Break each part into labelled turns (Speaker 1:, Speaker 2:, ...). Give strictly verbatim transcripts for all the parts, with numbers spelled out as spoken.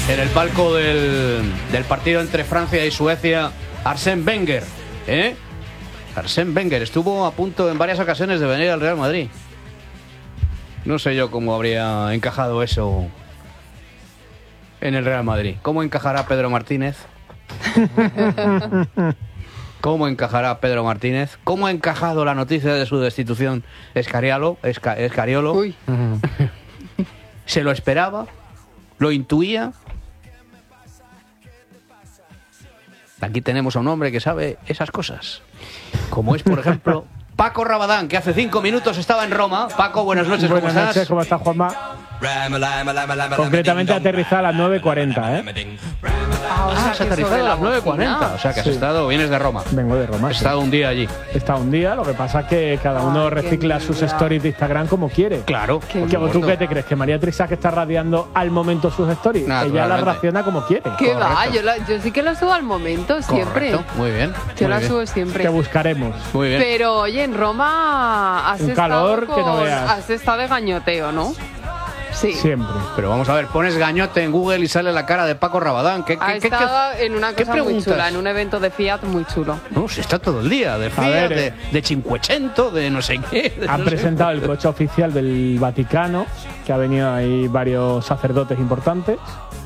Speaker 1: en el palco del, del partido entre Francia y Suecia, Arsène Wenger, ¿eh? Arsène Wenger estuvo a punto en varias ocasiones de venir al Real Madrid. No sé yo cómo habría encajado eso en el Real Madrid. ¿Cómo encajará Pedro Martínez? ¿Cómo encajará Pedro Martínez? ¿Cómo ha encajado la noticia de su destitución Escariolo? Esca, Escariolo?
Speaker 2: Uy.
Speaker 1: ¿Se lo esperaba? ¿Lo intuía? Aquí tenemos a un hombre que sabe esas cosas. Como es, por ejemplo, Paco Rabadán, que hace cinco minutos estaba en Roma. Paco, buenas noches, ¿cómo
Speaker 3: Buenas
Speaker 1: estás?
Speaker 3: noches, ¿cómo estás, Juanma? Concretamente aterrizada a las nueve cuarenta, ¿eh?
Speaker 2: Ah, o sea,
Speaker 1: Ah, has
Speaker 2: que
Speaker 1: aterrizado
Speaker 2: sobre
Speaker 1: a
Speaker 2: la
Speaker 1: las nueve
Speaker 2: bocina.
Speaker 1: cuarenta. O sea, que has
Speaker 3: Sí.
Speaker 1: estado, vienes de Roma.
Speaker 3: Vengo de Roma.
Speaker 1: Has
Speaker 3: sí.
Speaker 1: estado un día allí.
Speaker 3: He estado un día, lo que pasa es que cada uno
Speaker 2: Ay, qué
Speaker 3: recicla sus
Speaker 2: envidia.
Speaker 3: stories de Instagram como quiere.
Speaker 1: Claro.
Speaker 2: Qué
Speaker 3: Porque ¿tú
Speaker 1: supuesto.
Speaker 3: qué te crees? ¿Que María Trisac está radiando al momento sus stories? Ella las
Speaker 1: Naturalmente.
Speaker 3: raciona como quiere.
Speaker 2: ¿Qué va?
Speaker 1: Correcto.
Speaker 2: Yo, la- yo sí que lo subo al momento, siempre.
Speaker 1: Correcto. Muy bien.
Speaker 2: Yo
Speaker 1: muy
Speaker 2: la
Speaker 1: bien.
Speaker 2: subo siempre.
Speaker 3: Te buscaremos.
Speaker 1: Muy bien.
Speaker 2: Pero oye, en Roma has
Speaker 3: Un
Speaker 2: estado
Speaker 3: calor que no
Speaker 2: con-
Speaker 3: veas.
Speaker 2: Has estado de gañoteo, ¿no? Sí.
Speaker 3: Siempre.
Speaker 1: Pero vamos a ver, pones gañote en Google y sale la cara de Paco Rabadán. ¿Qué,
Speaker 2: Ha
Speaker 1: qué, qué,
Speaker 2: estado en una
Speaker 1: qué
Speaker 2: cosa muy
Speaker 1: preguntas?
Speaker 2: chula, en un evento de Fiat muy chulo.
Speaker 1: No, se está todo el día, de
Speaker 3: A
Speaker 1: Fiat,
Speaker 3: ver,
Speaker 1: de,
Speaker 3: eh.
Speaker 1: de Cinquecento, de no sé qué. de
Speaker 3: Han
Speaker 1: no sé-
Speaker 3: presentado el coche oficial del Vaticano, que ha venido ahí varios sacerdotes importantes.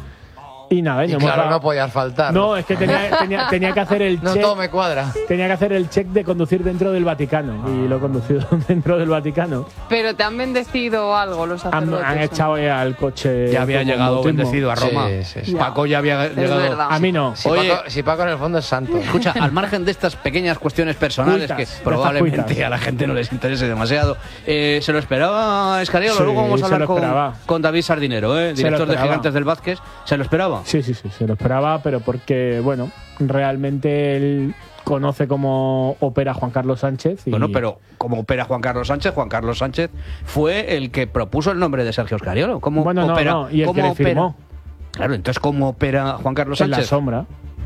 Speaker 3: Y nada,
Speaker 4: Y
Speaker 3: no hemos
Speaker 4: claro,
Speaker 3: dado-
Speaker 4: no podías faltar.
Speaker 3: No, es que tenía, tenía, tenía que hacer el
Speaker 4: No
Speaker 3: check.
Speaker 4: todo me cuadra.
Speaker 3: Tenía que hacer el check de conducir dentro del Vaticano. Y lo he conducido dentro del Vaticano.
Speaker 2: Pero te han bendecido algo los
Speaker 3: Han,
Speaker 2: sacerdotes.
Speaker 3: han
Speaker 2: ¿o no?
Speaker 3: echado ya al coche.
Speaker 1: Ya había
Speaker 3: como
Speaker 1: llegado
Speaker 3: bautismo.
Speaker 1: bendecido a Roma.
Speaker 4: Sí, sí, sí.
Speaker 1: Paco ya había
Speaker 2: Es
Speaker 1: llegado.
Speaker 2: verdad.
Speaker 3: A mí no.
Speaker 4: Si,
Speaker 1: Oye.
Speaker 4: Paco, si Paco en el fondo es santo.
Speaker 1: Escucha, al margen de estas pequeñas cuestiones personales
Speaker 3: Cuitas, de
Speaker 1: que
Speaker 3: estas
Speaker 1: probablemente
Speaker 3: cuitas.
Speaker 1: a la gente no les interese demasiado, eh, ¿se lo esperaba Escariolo?
Speaker 3: Sí,
Speaker 1: Luego vamos a
Speaker 3: se
Speaker 1: hablar
Speaker 3: lo
Speaker 1: con,
Speaker 3: esperaba.
Speaker 1: con David Sardinero, ¿eh?
Speaker 3: lo
Speaker 1: director de
Speaker 3: esperaba.
Speaker 1: Gigantes del Vázquez. ¿Se lo esperaba?
Speaker 3: Sí, sí, sí, se lo esperaba, pero porque, bueno, realmente él conoce cómo opera Juan Carlos Sánchez. Y
Speaker 1: Bueno, pero como opera Juan Carlos Sánchez, Juan Carlos Sánchez fue el que propuso el nombre de Sergio Escariolo. ¿Cómo
Speaker 3: Bueno, no,
Speaker 1: opera?
Speaker 3: no, y el
Speaker 1: ¿Cómo
Speaker 3: que le
Speaker 1: opera?
Speaker 3: firmó.
Speaker 1: Claro, entonces ¿cómo opera Juan Carlos
Speaker 3: en la
Speaker 1: Sánchez?
Speaker 3: sombra.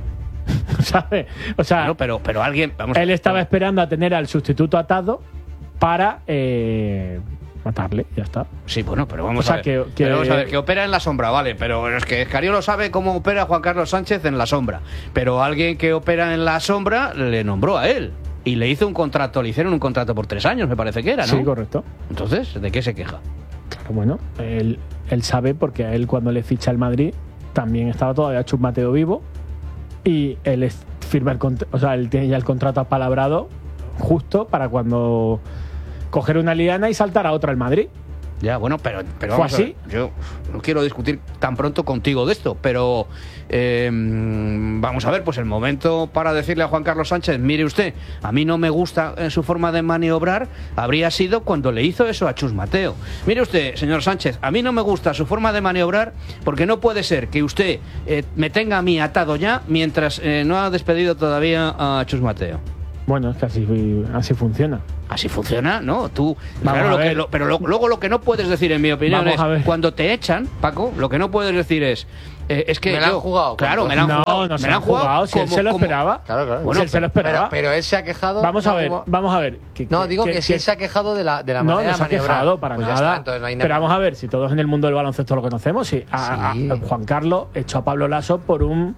Speaker 3: ¿Sabes? O sea,
Speaker 1: Claro, pero, pero alguien... Vamos,
Speaker 3: él estaba esperando a tener al sustituto atado para eh, matarle, ya está.
Speaker 1: Sí, bueno, pero vamos
Speaker 3: O sea,
Speaker 1: a ver.
Speaker 3: que- que-
Speaker 1: Pero vamos a ver, que opera en la sombra, vale, pero es que Escariolo sabe cómo opera Juan Carlos Sánchez en la sombra. Pero alguien que opera en la sombra le nombró a él. Y le hizo un contrato, le hicieron un contrato por tres años, me parece que era, ¿no?
Speaker 3: Sí, correcto.
Speaker 1: Entonces, ¿de qué se queja?
Speaker 3: Claro, bueno, él, él sabe porque a él cuando le ficha el Madrid también estaba todavía Chus Mateo vivo y él es, firma el cont- o sea, él tiene ya el contrato apalabrado justo para cuando coger una liana y saltar a otra al Madrid.
Speaker 1: Ya, bueno, pero, pero
Speaker 3: ¿Fue
Speaker 1: vamos a
Speaker 3: así?
Speaker 1: ver, yo no quiero discutir tan pronto contigo de esto, pero eh, vamos a ver, pues el momento para decirle a Juan Carlos Sánchez, mire usted, a mí no me gusta eh, su forma de maniobrar, habría sido cuando le hizo eso a Chus Mateo. Mire usted, señor Sánchez, a mí no me gusta su forma de maniobrar porque no puede ser que usted eh, me tenga a mí atado ya mientras eh, no ha despedido todavía a Chus Mateo.
Speaker 3: Bueno, es que así, así funciona.
Speaker 1: Así funciona, ¿no? Tú,
Speaker 3: Vamos
Speaker 1: claro,
Speaker 3: a
Speaker 1: lo que,
Speaker 3: ver.
Speaker 1: lo- pero lo- luego lo que no puedes decir, en mi opinión,
Speaker 3: Vamos
Speaker 1: es
Speaker 3: a ver.
Speaker 1: cuando te echan, Paco, lo que no puedes decir es, eh, es que
Speaker 4: Me la han
Speaker 1: yo-
Speaker 4: jugado,
Speaker 1: claro,
Speaker 4: Paco.
Speaker 1: me la han
Speaker 3: no,
Speaker 1: jugado,
Speaker 3: no
Speaker 1: me
Speaker 3: se
Speaker 1: la
Speaker 3: han jugado, si él
Speaker 1: como-
Speaker 3: se lo
Speaker 1: como-
Speaker 3: esperaba.
Speaker 4: Claro, claro.
Speaker 3: Si él se lo
Speaker 4: Pero,
Speaker 3: esperaba.
Speaker 4: pero él se ha quejado.
Speaker 3: Vamos a
Speaker 4: no,
Speaker 3: ver,
Speaker 4: como-
Speaker 3: vamos a ver. que-
Speaker 4: No,
Speaker 3: que-
Speaker 4: digo que,
Speaker 3: que-
Speaker 4: si
Speaker 3: que-
Speaker 4: él se ha quejado de la, de la
Speaker 3: No,
Speaker 4: manera
Speaker 3: no se ha
Speaker 4: de maniobrar.
Speaker 3: quejado para
Speaker 4: Pues ya
Speaker 3: nada.
Speaker 4: está, entonces no hay
Speaker 3: Pero
Speaker 4: nada.
Speaker 3: vamos a ver, si todos en el mundo del baloncesto lo conocemos, sí, a- a-
Speaker 4: Sí.
Speaker 3: a Juan Carlos echó a Pablo Laso por un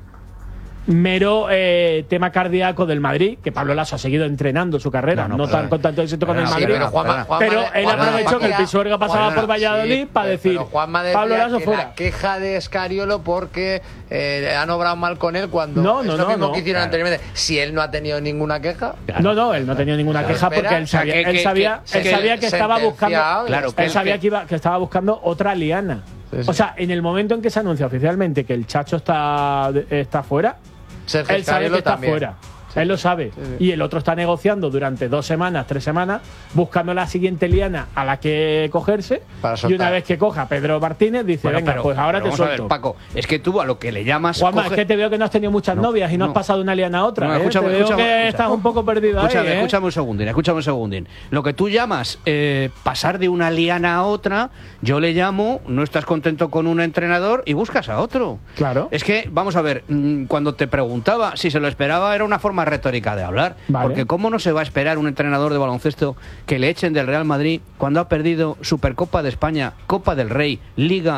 Speaker 3: mero eh, tema cardíaco del Madrid, que Pablo Laso ha seguido entrenando su carrera,
Speaker 1: No,
Speaker 3: no,
Speaker 1: no,
Speaker 3: tan,
Speaker 1: perdona.
Speaker 3: con tanto éxito con el
Speaker 1: Perdona,
Speaker 4: Sí,
Speaker 3: Madrid.
Speaker 4: pero Juanma, Juanma
Speaker 3: Pero
Speaker 4: de-
Speaker 3: él
Speaker 4: Juanma
Speaker 3: aprovechó que el
Speaker 4: decía-
Speaker 3: Pisuerga pasaba
Speaker 4: Juanma,
Speaker 3: por Valladolid
Speaker 4: sí,
Speaker 3: para
Speaker 4: pero-
Speaker 3: decir,
Speaker 4: pero Juanma decía
Speaker 3: Pablo Laso
Speaker 4: que
Speaker 3: fuera.
Speaker 4: la queja de Escariolo porque eh, han obrado mal con él cuando
Speaker 3: No,
Speaker 4: es
Speaker 3: no,
Speaker 4: lo
Speaker 3: no,
Speaker 4: mismo
Speaker 3: no.
Speaker 4: que hicieron
Speaker 1: Claro.
Speaker 4: anteriormente. Si él no ha tenido ninguna queja,
Speaker 1: Claro.
Speaker 3: No, no, él no tenía ninguna
Speaker 4: Claro,
Speaker 3: queja
Speaker 4: espera,
Speaker 3: porque él
Speaker 4: o sea,
Speaker 3: sabía,
Speaker 1: que-
Speaker 3: él
Speaker 1: que-
Speaker 3: sabía,
Speaker 1: que-
Speaker 3: él
Speaker 1: que
Speaker 3: sabía que estaba buscando,
Speaker 4: sentenciado,
Speaker 1: Claro,
Speaker 3: él
Speaker 1: que-
Speaker 3: sabía
Speaker 1: que-
Speaker 3: que, iba, que estaba buscando otra liana.
Speaker 4: Sí, sí.
Speaker 3: O sea, en el momento en que se anuncia oficialmente que el Chacho está, está fuera,
Speaker 4: Sergio
Speaker 3: él sabe
Speaker 4: Escariolo
Speaker 3: que está
Speaker 4: también.
Speaker 3: fuera. Él lo sabe.
Speaker 4: sí.
Speaker 3: Y el otro está negociando durante dos semanas, tres semanas, buscando la siguiente liana a la que cogerse.
Speaker 4: Para
Speaker 3: Y
Speaker 4: soltar.
Speaker 3: una vez que coja a Pedro Martínez, dice,
Speaker 1: Bueno,
Speaker 3: venga,
Speaker 1: pero-
Speaker 3: pues ahora
Speaker 1: pero
Speaker 3: te
Speaker 1: vamos a ver,
Speaker 3: suelto.
Speaker 1: Paco, es que tú a lo que le llamas...
Speaker 3: Juanma,
Speaker 1: coge-
Speaker 3: es que te veo que no has tenido muchas
Speaker 1: No,
Speaker 3: novias y no,
Speaker 1: no.
Speaker 3: has pasado de una liana a otra.
Speaker 1: No,
Speaker 3: ¿eh?
Speaker 1: escúchame,
Speaker 3: te veo
Speaker 1: escúchame,
Speaker 3: que
Speaker 1: escúchame.
Speaker 3: estás un poco perdido
Speaker 1: Escúchame,
Speaker 3: ahí, ¿eh?
Speaker 1: escúchame un segundín, escúchame un segundín. Lo que tú llamas eh, pasar de una liana a otra, yo le llamo, no estás contento con un entrenador y buscas a otro.
Speaker 3: Claro.
Speaker 1: Es que, vamos a ver, mm, cuando te preguntaba si se lo esperaba, era una forma retórica de hablar.
Speaker 3: Vale.
Speaker 1: Porque ¿cómo no se va a esperar un entrenador de baloncesto que le echen del Real Madrid cuando ha perdido Supercopa de España, Copa del Rey, Liga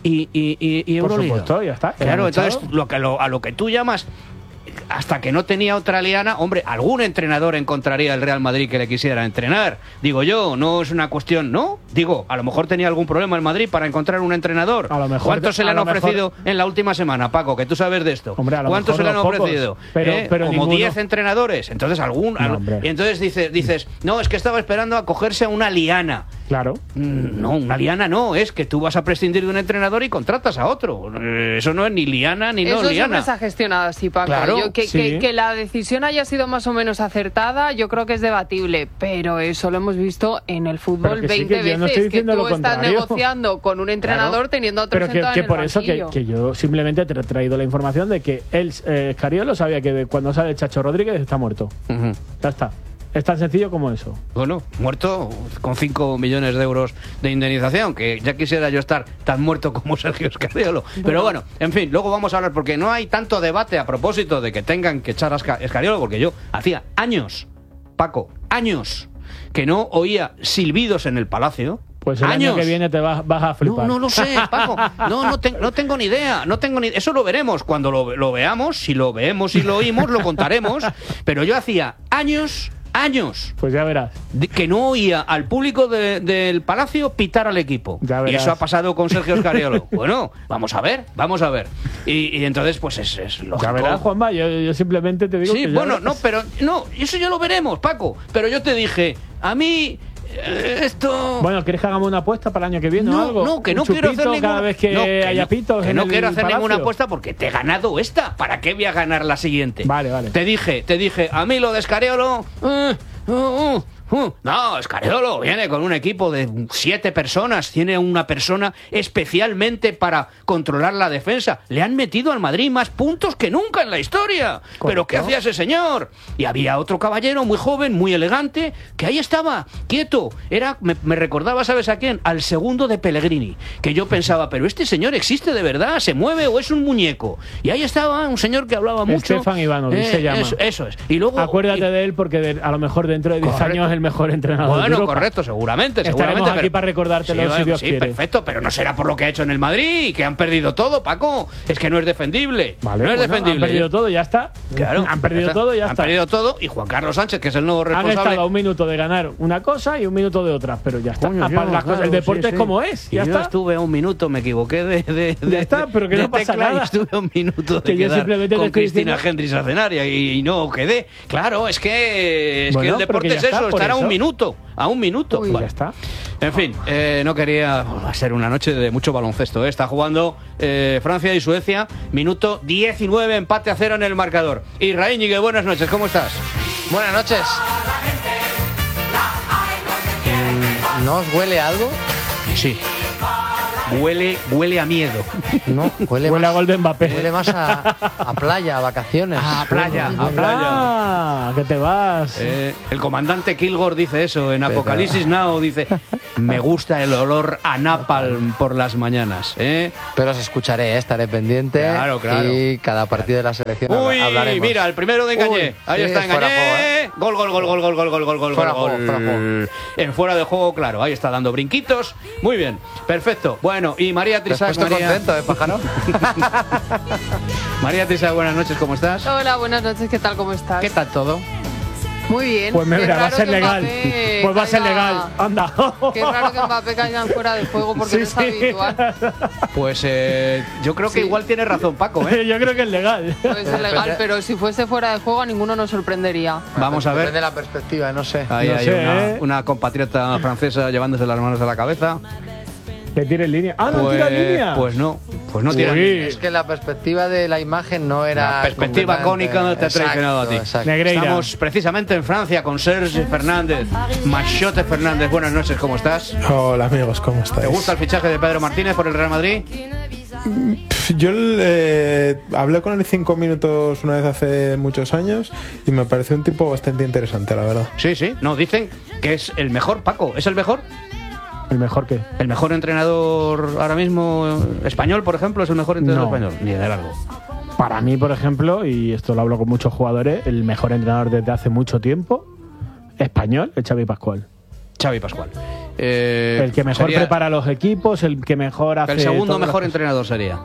Speaker 1: y, y, y, y
Speaker 3: Por
Speaker 1: Euroliga.
Speaker 3: supuesto, ya está.
Speaker 1: Claro,
Speaker 3: ¿Han
Speaker 1: entonces
Speaker 3: echado?
Speaker 1: lo que, lo, a lo que tú llamas, hasta que no tenía otra liana, hombre, algún entrenador encontraría el Real Madrid que le quisiera entrenar. Digo yo, no es una cuestión, ¿no? Digo, a lo mejor tenía algún problema el Madrid para encontrar un entrenador.
Speaker 3: A lo mejor-
Speaker 1: ¿Cuántos se le
Speaker 3: a
Speaker 1: han
Speaker 3: lo mejor-
Speaker 1: ofrecido en la última semana, Paco? Que tú sabes de esto.
Speaker 3: Hombre, a lo
Speaker 1: ¿Cuántos se
Speaker 3: mejor
Speaker 1: le han
Speaker 3: unos pocos,
Speaker 1: ofrecido?
Speaker 3: pero-
Speaker 1: ¿Eh?
Speaker 3: pero
Speaker 1: Como
Speaker 3: ninguno.
Speaker 1: diez entrenadores. Entonces, algún...
Speaker 3: No,
Speaker 1: al-
Speaker 3: hombre.
Speaker 1: y entonces dices, dices, no, es que estaba esperando a cogerse a una liana.
Speaker 3: Claro.
Speaker 1: Mm, No, una liana no, es que tú vas a prescindir de un entrenador y contratas a otro. Eh, Eso no es ni liana ni
Speaker 2: Eso
Speaker 1: no
Speaker 2: siempre
Speaker 1: liana.
Speaker 2: se ha gestionado así, Paco.
Speaker 1: Claro,
Speaker 2: Yo- que,
Speaker 3: sí.
Speaker 2: que- que la decisión haya sido más o menos acertada, yo creo que es debatible, pero eso lo hemos visto en el fútbol
Speaker 3: Pero que sí,
Speaker 2: veinte
Speaker 3: que yo no
Speaker 2: veces,
Speaker 3: estoy
Speaker 2: que
Speaker 3: diciendo
Speaker 2: tú
Speaker 3: lo
Speaker 2: estás
Speaker 3: contrario.
Speaker 2: negociando con un entrenador teniendo a otro
Speaker 3: Pero que,
Speaker 2: sentado
Speaker 3: que
Speaker 2: en el
Speaker 3: por eso que,
Speaker 2: banquillo.
Speaker 3: que yo simplemente te he traído la información de que él, eh, Escariolo, sabía que de- cuando sale Chacho Rodríguez está muerto.
Speaker 1: Ujú.
Speaker 3: Ya está. Es tan sencillo como eso.
Speaker 1: Bueno, muerto con cinco millones de euros de indemnización, que ya quisiera yo estar tan muerto como Sergio Escariolo. Pero bueno, en fin, luego vamos a hablar, porque no hay tanto debate a propósito de que tengan que echar a Esca- Escariolo, porque yo hacía años, Paco, años, que no oía silbidos en el Palacio.
Speaker 3: Pues el
Speaker 1: años.
Speaker 3: año que viene te vas, vas a
Speaker 1: No,
Speaker 3: flipar.
Speaker 1: no lo sé, Paco. No, no, te- no tengo ni idea. No tengo ni Eso lo veremos. Cuando lo, lo veamos, si lo vemos y lo oímos, lo contaremos. Pero yo hacía años, años,
Speaker 3: Pues ya verás.
Speaker 1: de- que no oía al público de- del Palacio pitar al equipo.
Speaker 3: Ya
Speaker 1: Y
Speaker 3: verás.
Speaker 1: eso ha pasado con Sergio Escariolo. Bueno, vamos a ver, vamos a ver. Y, y entonces, pues es, es lógico.
Speaker 3: Ya verás, Juanma. Yo, yo simplemente te digo
Speaker 1: Sí,
Speaker 3: que ya
Speaker 1: bueno,
Speaker 3: verás.
Speaker 1: no, pero no, eso ya lo veremos, Paco. Pero yo te dije, a mí eh, esto...
Speaker 3: Bueno, ¿quieres que hagamos una apuesta para el año que viene o
Speaker 1: No,
Speaker 3: algo?
Speaker 1: no, que
Speaker 3: ¿Un
Speaker 1: no quiero
Speaker 3: chupito
Speaker 1: hacer ninguna
Speaker 3: cada vez que
Speaker 1: no, que
Speaker 3: haya
Speaker 1: no,
Speaker 3: pitos
Speaker 1: que
Speaker 3: en
Speaker 1: no
Speaker 3: el
Speaker 1: quiero hacer
Speaker 3: Palacio?
Speaker 1: ninguna apuesta porque te he ganado esta. ¿Para qué voy a ganar la siguiente?
Speaker 3: Vale, vale.
Speaker 1: Te dije, te dije, a mí lo de Escariolo... eh, uh, uh, uh. No, Escariolo viene con un equipo de siete personas, tiene una persona especialmente para controlar la defensa. Le han metido al Madrid más puntos que nunca en la historia. ¿Pero qué hacía ese señor? Y había otro caballero muy joven, muy elegante, que ahí estaba, quieto. Era, me, me recordaba, ¿sabes a quién? Al segundo de Pellegrini. Que yo pensaba, pero este señor existe de verdad, se mueve o es un muñeco. Y ahí estaba un señor que hablaba mucho.
Speaker 3: Stefan Ivanovic se llama.
Speaker 1: Eso, eso es. Y luego,
Speaker 3: Acuérdate
Speaker 1: y-
Speaker 3: de él porque de- a lo mejor dentro de diez
Speaker 1: Correcto.
Speaker 3: años es el mejor entrenador de
Speaker 1: Bueno,
Speaker 3: Europa.
Speaker 1: correcto, seguramente,
Speaker 3: Estaremos
Speaker 1: seguramente.
Speaker 3: aquí
Speaker 1: pero-
Speaker 3: para recordártelo
Speaker 1: sí,
Speaker 3: si
Speaker 1: bueno,
Speaker 3: Dios
Speaker 1: sí,
Speaker 3: quiere.
Speaker 1: perfecto, pero no será por lo que ha hecho en el Madrid y que han perdido todo, Paco. Es que no es defendible.
Speaker 3: Vale,
Speaker 1: no es
Speaker 3: bueno,
Speaker 1: defendible.
Speaker 3: han perdido todo, ya está.
Speaker 1: Claro,
Speaker 3: han perdido
Speaker 1: ya
Speaker 3: todo, ya
Speaker 1: han
Speaker 3: está.
Speaker 1: perdido todo y Juan Carlos Sánchez, que es el nuevo
Speaker 3: Han
Speaker 1: responsable.
Speaker 3: estado a un minuto de ganar una cosa y un minuto de otra, pero ya está.
Speaker 1: Coño,
Speaker 3: Ah,
Speaker 1: yo,
Speaker 3: para las cosas-
Speaker 1: claro,
Speaker 3: el deporte
Speaker 1: sí,
Speaker 3: es
Speaker 1: sí.
Speaker 3: como es,
Speaker 1: Y
Speaker 3: ya
Speaker 1: yo
Speaker 3: está.
Speaker 1: estuve a un minuto, me equivoqué de, de, de-
Speaker 3: Ya está, pero que
Speaker 1: de
Speaker 3: no pasa
Speaker 1: tecla y
Speaker 3: nada.
Speaker 1: estuve a un minuto de
Speaker 3: Que yo
Speaker 1: quedar
Speaker 3: simplemente te
Speaker 1: con
Speaker 3: estoy
Speaker 1: Cristina
Speaker 3: diciendo-
Speaker 1: Hendricks a cenar y, y no quedé. Claro, es que, es que
Speaker 3: Bueno,
Speaker 1: el
Speaker 3: pero que
Speaker 1: deporte
Speaker 3: ya
Speaker 1: es
Speaker 3: está,
Speaker 1: eso,
Speaker 3: por
Speaker 1: estar a un
Speaker 3: eso.
Speaker 1: minuto. A un minuto.
Speaker 3: Uy,
Speaker 1: Vale.
Speaker 3: ya está.
Speaker 1: En fin, eh, no quería va a ser una noche de mucho baloncesto. ¿eh? Está jugando eh, Francia y Suecia, minuto diecinueve, empate a cero en el marcador. Israel Íñiguez, buenas noches, ¿cómo estás?
Speaker 4: Buenas noches. Mm, ¿No os huele algo?
Speaker 1: Sí. Huele, huele a miedo.
Speaker 4: No, huele,
Speaker 3: Huele a
Speaker 4: más,
Speaker 3: gol de Mbappé.
Speaker 4: huele más a, a playa, a vacaciones.
Speaker 1: A playa, a playa.
Speaker 3: Ah, que te vas.
Speaker 1: Eh, el comandante Kilgore dice eso en Apocalipsis Now, dice, me gusta el olor a napalm por las mañanas. ¿eh?
Speaker 4: Pero os escucharé, ¿eh? Estaré pendiente.
Speaker 1: Claro, claro.
Speaker 4: Y cada partido de la selección
Speaker 1: Uy,
Speaker 4: hablaremos.
Speaker 1: mira, el primero de Engañé.
Speaker 4: Uy,
Speaker 1: Ahí
Speaker 4: sí,
Speaker 1: está
Speaker 4: fuera
Speaker 1: Engañé.
Speaker 4: juego, ¿eh?
Speaker 1: Gol, gol, gol, gol, gol, gol, gol, gol, gol,
Speaker 4: Fuera
Speaker 1: gol.
Speaker 4: juego, fuera juego.
Speaker 1: En fuera de juego, claro. Ahí está dando brinquitos. Muy bien, perfecto. Bueno, y María Trisac.
Speaker 4: Estoy
Speaker 1: María,
Speaker 4: contento, ¿eh, pájaro?
Speaker 1: María Trisac, buenas noches, ¿cómo estás?
Speaker 2: Hola, buenas noches, ¿qué tal? ¿Cómo estás?
Speaker 1: ¿Qué tal todo?
Speaker 2: Muy bien.
Speaker 3: Pues
Speaker 2: Qué
Speaker 3: mira, va a
Speaker 2: raro
Speaker 3: ser
Speaker 2: que
Speaker 3: legal.
Speaker 2: Mbappé
Speaker 3: Pues va a ser
Speaker 2: caiga-
Speaker 3: legal. Anda.
Speaker 2: Qué raro que Mbappé caiga en fuera de juego porque
Speaker 3: Sí,
Speaker 2: no es
Speaker 3: sí.
Speaker 2: habitual.
Speaker 1: Pues eh, yo creo que
Speaker 2: Sí.
Speaker 1: igual tiene razón Paco, ¿eh?
Speaker 3: Yo creo que es legal.
Speaker 2: Puede ser legal, pero si fuese fuera de juego a ninguno nos sorprendería.
Speaker 1: Vamos a
Speaker 4: Depende
Speaker 1: ver.
Speaker 4: de la perspectiva, no sé.
Speaker 1: Ahí
Speaker 3: No
Speaker 1: hay
Speaker 3: sé,
Speaker 1: una,
Speaker 3: ¿eh?
Speaker 1: una compatriota francesa llevándose las manos a la cabeza.
Speaker 3: Que tire línea. Ah, no
Speaker 1: Pues,
Speaker 3: tira línea.
Speaker 1: pues no, pues no tira
Speaker 3: Uy.
Speaker 1: línea.
Speaker 4: Es que la perspectiva de la imagen no era.
Speaker 1: La perspectiva
Speaker 4: completamente-
Speaker 1: cónica te ha traicionado a ti.
Speaker 4: Exacto, exacto.
Speaker 3: Negreira.
Speaker 1: Estamos precisamente en Francia con Serge Fernández. Machote Fernández, buenas noches, ¿cómo estás?
Speaker 5: Hola amigos, ¿cómo estáis?
Speaker 1: ¿Te gusta el fichaje de Pedro Martínez por el Real Madrid?
Speaker 5: Pf, Yo eh, hablé con él cinco minutos una vez hace muchos años y me pareció un tipo bastante interesante, la verdad.
Speaker 1: Sí, sí. No, dicen que es el mejor, Paco. ¿Es el mejor?
Speaker 3: ¿El mejor qué?
Speaker 1: ¿El mejor entrenador ahora mismo español, por ejemplo? ¿Es el mejor entrenador
Speaker 3: No.
Speaker 1: español? Ni de largo.
Speaker 3: Para mí, por ejemplo, y esto lo hablo con muchos jugadores, el mejor entrenador desde hace mucho tiempo, español, es Xavi Pascual.
Speaker 1: Xavi Pascual. Eh,
Speaker 3: el que mejor
Speaker 1: sería,
Speaker 3: prepara los equipos, el que mejor hace...
Speaker 1: El segundo
Speaker 3: todas
Speaker 1: mejor
Speaker 3: las...
Speaker 1: entrenador sería.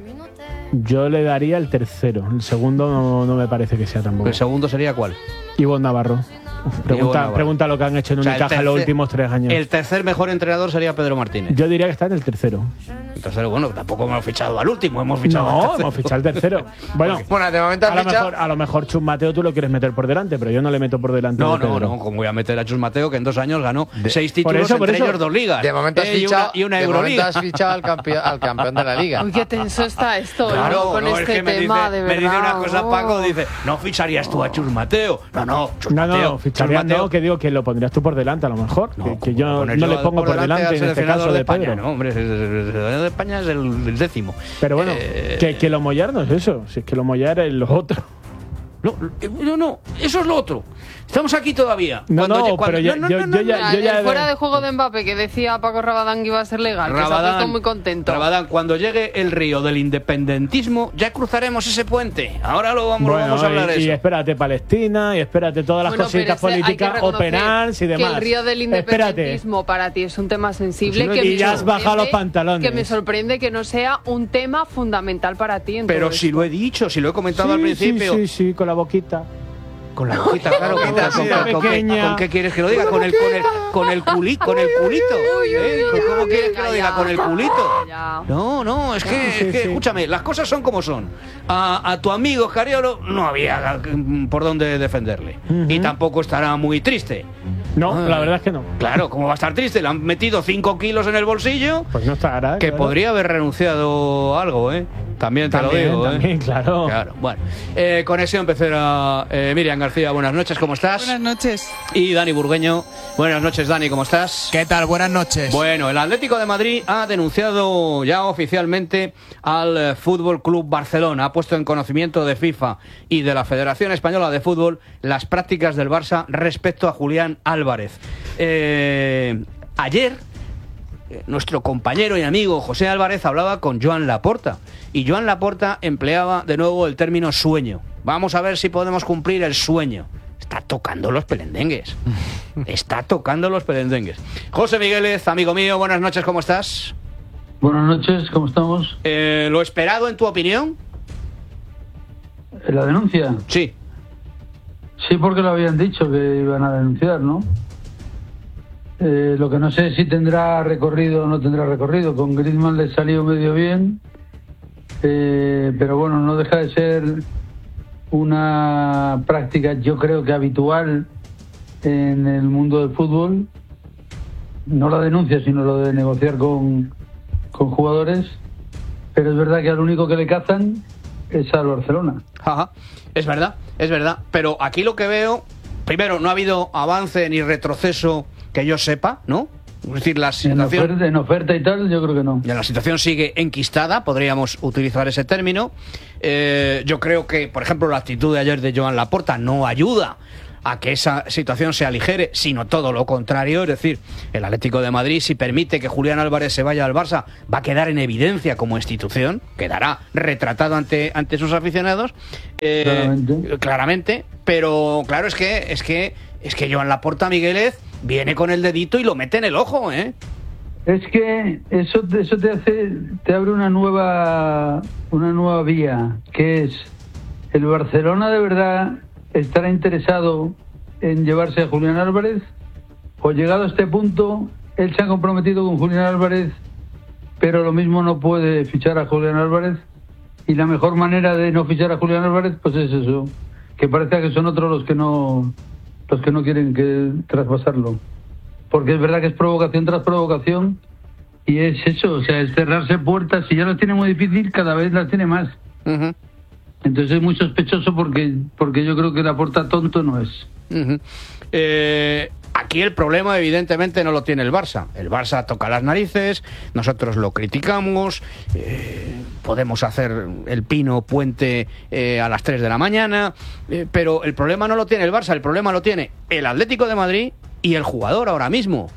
Speaker 3: Yo le daría el tercero. El segundo no, no me parece que sea tampoco.
Speaker 1: ¿El segundo sería cuál?
Speaker 3: Ivonne Navarro. Pregunta,
Speaker 1: Navarro.
Speaker 3: pregunta lo que han hecho en
Speaker 1: O sea,
Speaker 3: Unicaja
Speaker 1: tercer,
Speaker 3: los últimos tres años.
Speaker 1: El tercer mejor entrenador sería Pedro Martínez.
Speaker 3: Yo diría que está en el tercero.
Speaker 1: El tercero, bueno, tampoco hemos fichado al último, hemos fichado al
Speaker 3: No,
Speaker 1: tercero.
Speaker 3: hemos fichado al tercero. Bueno,
Speaker 4: Bueno, de momento
Speaker 3: a
Speaker 4: has
Speaker 3: lo,
Speaker 4: fichado.
Speaker 3: mejor, a lo mejor Chus Mateo tú lo quieres meter por delante, pero yo no le meto por delante.
Speaker 1: No,
Speaker 3: de
Speaker 1: no,
Speaker 3: Pedro.
Speaker 1: no, como voy a meter a Chus Mateo, que en dos años ganó seis
Speaker 3: por
Speaker 1: títulos,
Speaker 3: eso, por
Speaker 1: entre
Speaker 3: eso.
Speaker 1: ellos dos ligas.
Speaker 4: De momento has
Speaker 1: Eh, y
Speaker 4: fichado,
Speaker 1: una, y una
Speaker 4: de momento
Speaker 1: Euroliga.
Speaker 4: has fichado al, campeón, al campeón de la liga.
Speaker 2: Uy, qué tenso está esto,
Speaker 1: Claro,
Speaker 2: ¿no? Con
Speaker 1: no,
Speaker 2: este
Speaker 1: es que me
Speaker 2: tema,
Speaker 1: dice,
Speaker 2: de
Speaker 1: me
Speaker 2: verdad.
Speaker 1: dice una cosa,
Speaker 2: oh.
Speaker 1: Paco, dice, no ficharías tú a Chus Mateo. No, no, Chus
Speaker 3: No,
Speaker 1: Mateo.
Speaker 3: no, ficharía
Speaker 1: Chus Mateo-
Speaker 3: no, que digo que lo pondrías tú por delante a lo mejor.
Speaker 1: No,
Speaker 3: que, que
Speaker 1: ¿cómo
Speaker 3: yo
Speaker 1: poner
Speaker 3: no
Speaker 1: yo
Speaker 3: le pongo por delante
Speaker 1: al
Speaker 3: en este
Speaker 1: seleccionador
Speaker 3: caso de
Speaker 1: España,
Speaker 3: Pedro.
Speaker 1: no, hombre, el seleccionador de España es el, el décimo.
Speaker 3: Pero bueno,
Speaker 1: Eh,
Speaker 3: que, que lo mollar no es eso. Si es que lo mollar es lo otro.
Speaker 1: No, no, no, eso es lo otro. Estamos aquí todavía.
Speaker 3: No,
Speaker 1: Cuando
Speaker 3: no,
Speaker 1: lle- cuando-
Speaker 3: pero yo-
Speaker 1: no, no,
Speaker 3: yo-
Speaker 1: no,
Speaker 3: yo
Speaker 1: no,
Speaker 3: ya-
Speaker 1: no.
Speaker 2: Mira,
Speaker 3: ya-
Speaker 2: el fuera de juego de Mbappé que decía Paco Rabadán que iba a ser legal, que se ha puesto muy contento.
Speaker 1: Rabadán, cuando llegue el río del independentismo, ya cruzaremos ese puente. Ahora lo vamos, lo
Speaker 3: Bueno,
Speaker 1: vamos a hablar
Speaker 3: y,
Speaker 1: de
Speaker 3: y
Speaker 1: eso.
Speaker 3: espérate Palestina, y espérate todas las
Speaker 2: Bueno,
Speaker 3: cositas
Speaker 2: pero ese- hay que
Speaker 3: políticas, o
Speaker 2: reconocer
Speaker 3: penals y demás.
Speaker 2: Que el río del
Speaker 3: Espérate.
Speaker 2: independentismo para ti es un tema sensible.
Speaker 1: Pues sí,
Speaker 2: que
Speaker 1: y
Speaker 2: me
Speaker 1: ya has
Speaker 2: sorprende-
Speaker 3: bajado los pantalones.
Speaker 2: Que me sorprende que no sea un tema fundamental para ti. En
Speaker 1: Pero
Speaker 2: todo
Speaker 1: si
Speaker 2: esto.
Speaker 1: lo he dicho, si lo he comentado
Speaker 3: Sí,
Speaker 1: al principio.
Speaker 3: Sí, sí, sí, con la boquita.
Speaker 1: Con la boquita, claro. ¿Con,
Speaker 4: boquita
Speaker 1: con-
Speaker 4: así
Speaker 1: con-
Speaker 4: de
Speaker 1: con qué-
Speaker 3: pequeña.
Speaker 1: ¿Con qué quieres que lo diga? Con el, con el, con el, culi- con el culito. ¿Eh? ¿Cómo quieres que lo diga? ¿Con el culito?
Speaker 2: Ya.
Speaker 1: No, no, es que,
Speaker 3: Sí,
Speaker 1: es que
Speaker 3: sí.
Speaker 1: escúchame, las cosas son como son. A, a tu amigo Scariolo no había mm, por dónde defenderle.
Speaker 3: Ujú.
Speaker 1: Y tampoco estará muy triste.
Speaker 3: No,
Speaker 1: Ah.
Speaker 3: la verdad es que no.
Speaker 1: Claro, ¿cómo va a estar triste? Le han metido cinco kilos en el bolsillo.
Speaker 3: Pues no estará.
Speaker 1: Que
Speaker 3: claro.
Speaker 1: podría haber renunciado a algo, ¿eh? También te
Speaker 3: También,
Speaker 1: lo digo, ¿eh?
Speaker 3: también, claro.
Speaker 1: Claro, bueno. Eh, conexión Pecera, eh, Miriam García, buenas noches, ¿cómo estás?
Speaker 6: Buenas noches.
Speaker 1: Y Dani Burgueño, buenas noches, Dani, ¿cómo estás?
Speaker 6: ¿Qué tal? Buenas noches.
Speaker 1: Bueno, el Atlético de Madrid ha denunciado ya oficialmente al eh, Fútbol Club Barcelona. Ha puesto en conocimiento de FIFA y de la Federación Española de Fútbol las prácticas del Barça respecto a Julián Álvarez. Eh, ayer, eh, nuestro compañero y amigo José Álvarez hablaba con Joan Laporta. Y Joan Laporta empleaba de nuevo el término sueño. Vamos a ver si podemos cumplir el sueño. Está tocando los pelendengues. Está tocando los pelendengues. José Migueles, amigo mío, buenas noches, ¿cómo estás?
Speaker 7: Buenas noches, ¿cómo estamos?
Speaker 1: Eh, ¿Lo esperado en tu opinión?
Speaker 7: ¿La denuncia?
Speaker 1: Sí.
Speaker 7: Sí, porque lo habían dicho que iban a denunciar, ¿no? Eh, lo que no sé es si tendrá recorrido o no tendrá recorrido. Con Griezmann le salió medio bien, eh, pero bueno, no deja de ser una práctica, yo creo que habitual en el mundo del fútbol. No la denuncia, sino lo de negociar con, con jugadores. Pero es verdad que al único que le cazan es al Barcelona.
Speaker 1: Ajá. Es verdad, es verdad. Pero aquí lo que veo, primero, no ha habido avance ni retroceso que yo sepa, ¿no? Es decir, la
Speaker 7: En
Speaker 1: situación...
Speaker 7: oferta, en oferta y tal, yo creo que no.
Speaker 1: Ya la situación sigue enquistada, podríamos utilizar ese término. Eh, yo creo que, por ejemplo, la actitud de ayer de Joan Laporta no ayuda a que esa situación se aligere, sino todo lo contrario. Es decir, el Atlético de Madrid, si permite que Julián Álvarez se vaya al Barça, va a quedar en evidencia como institución, quedará retratado ante, ante sus aficionados. Eh,
Speaker 7: Claramente.
Speaker 1: claramente, pero claro, es que, es que, es que Joan Laporta, Migueles, viene con el dedito y lo mete en el ojo, ¿eh?
Speaker 7: Es que eso, eso te hace, te abre una nueva, una nueva vía, que es el Barcelona de verdad estará interesado en llevarse a Julián Álvarez, o llegado a este punto, él se ha comprometido con Julián Álvarez, pero lo mismo no puede fichar a Julián Álvarez, y la mejor manera de no fichar a Julián Álvarez, pues es eso, que parezca que son otros los que no, los que no quieren que traspasarlo. Porque es verdad que es provocación tras provocación, y es eso, o sea, es cerrarse puertas. Si ya lo tiene muy difícil, cada vez las tiene más.
Speaker 1: Uh-huh.
Speaker 7: Entonces es muy sospechoso porque porque yo creo que Laporta tonto no es.
Speaker 1: Uh-huh. Eh, aquí el problema evidentemente no lo tiene el Barça. El Barça toca las narices, nosotros lo criticamos, eh, podemos hacer el pino puente eh, a las tres de la mañana, eh, pero el problema no lo tiene el Barça, el problema lo tiene el Atlético de Madrid y el jugador ahora mismo.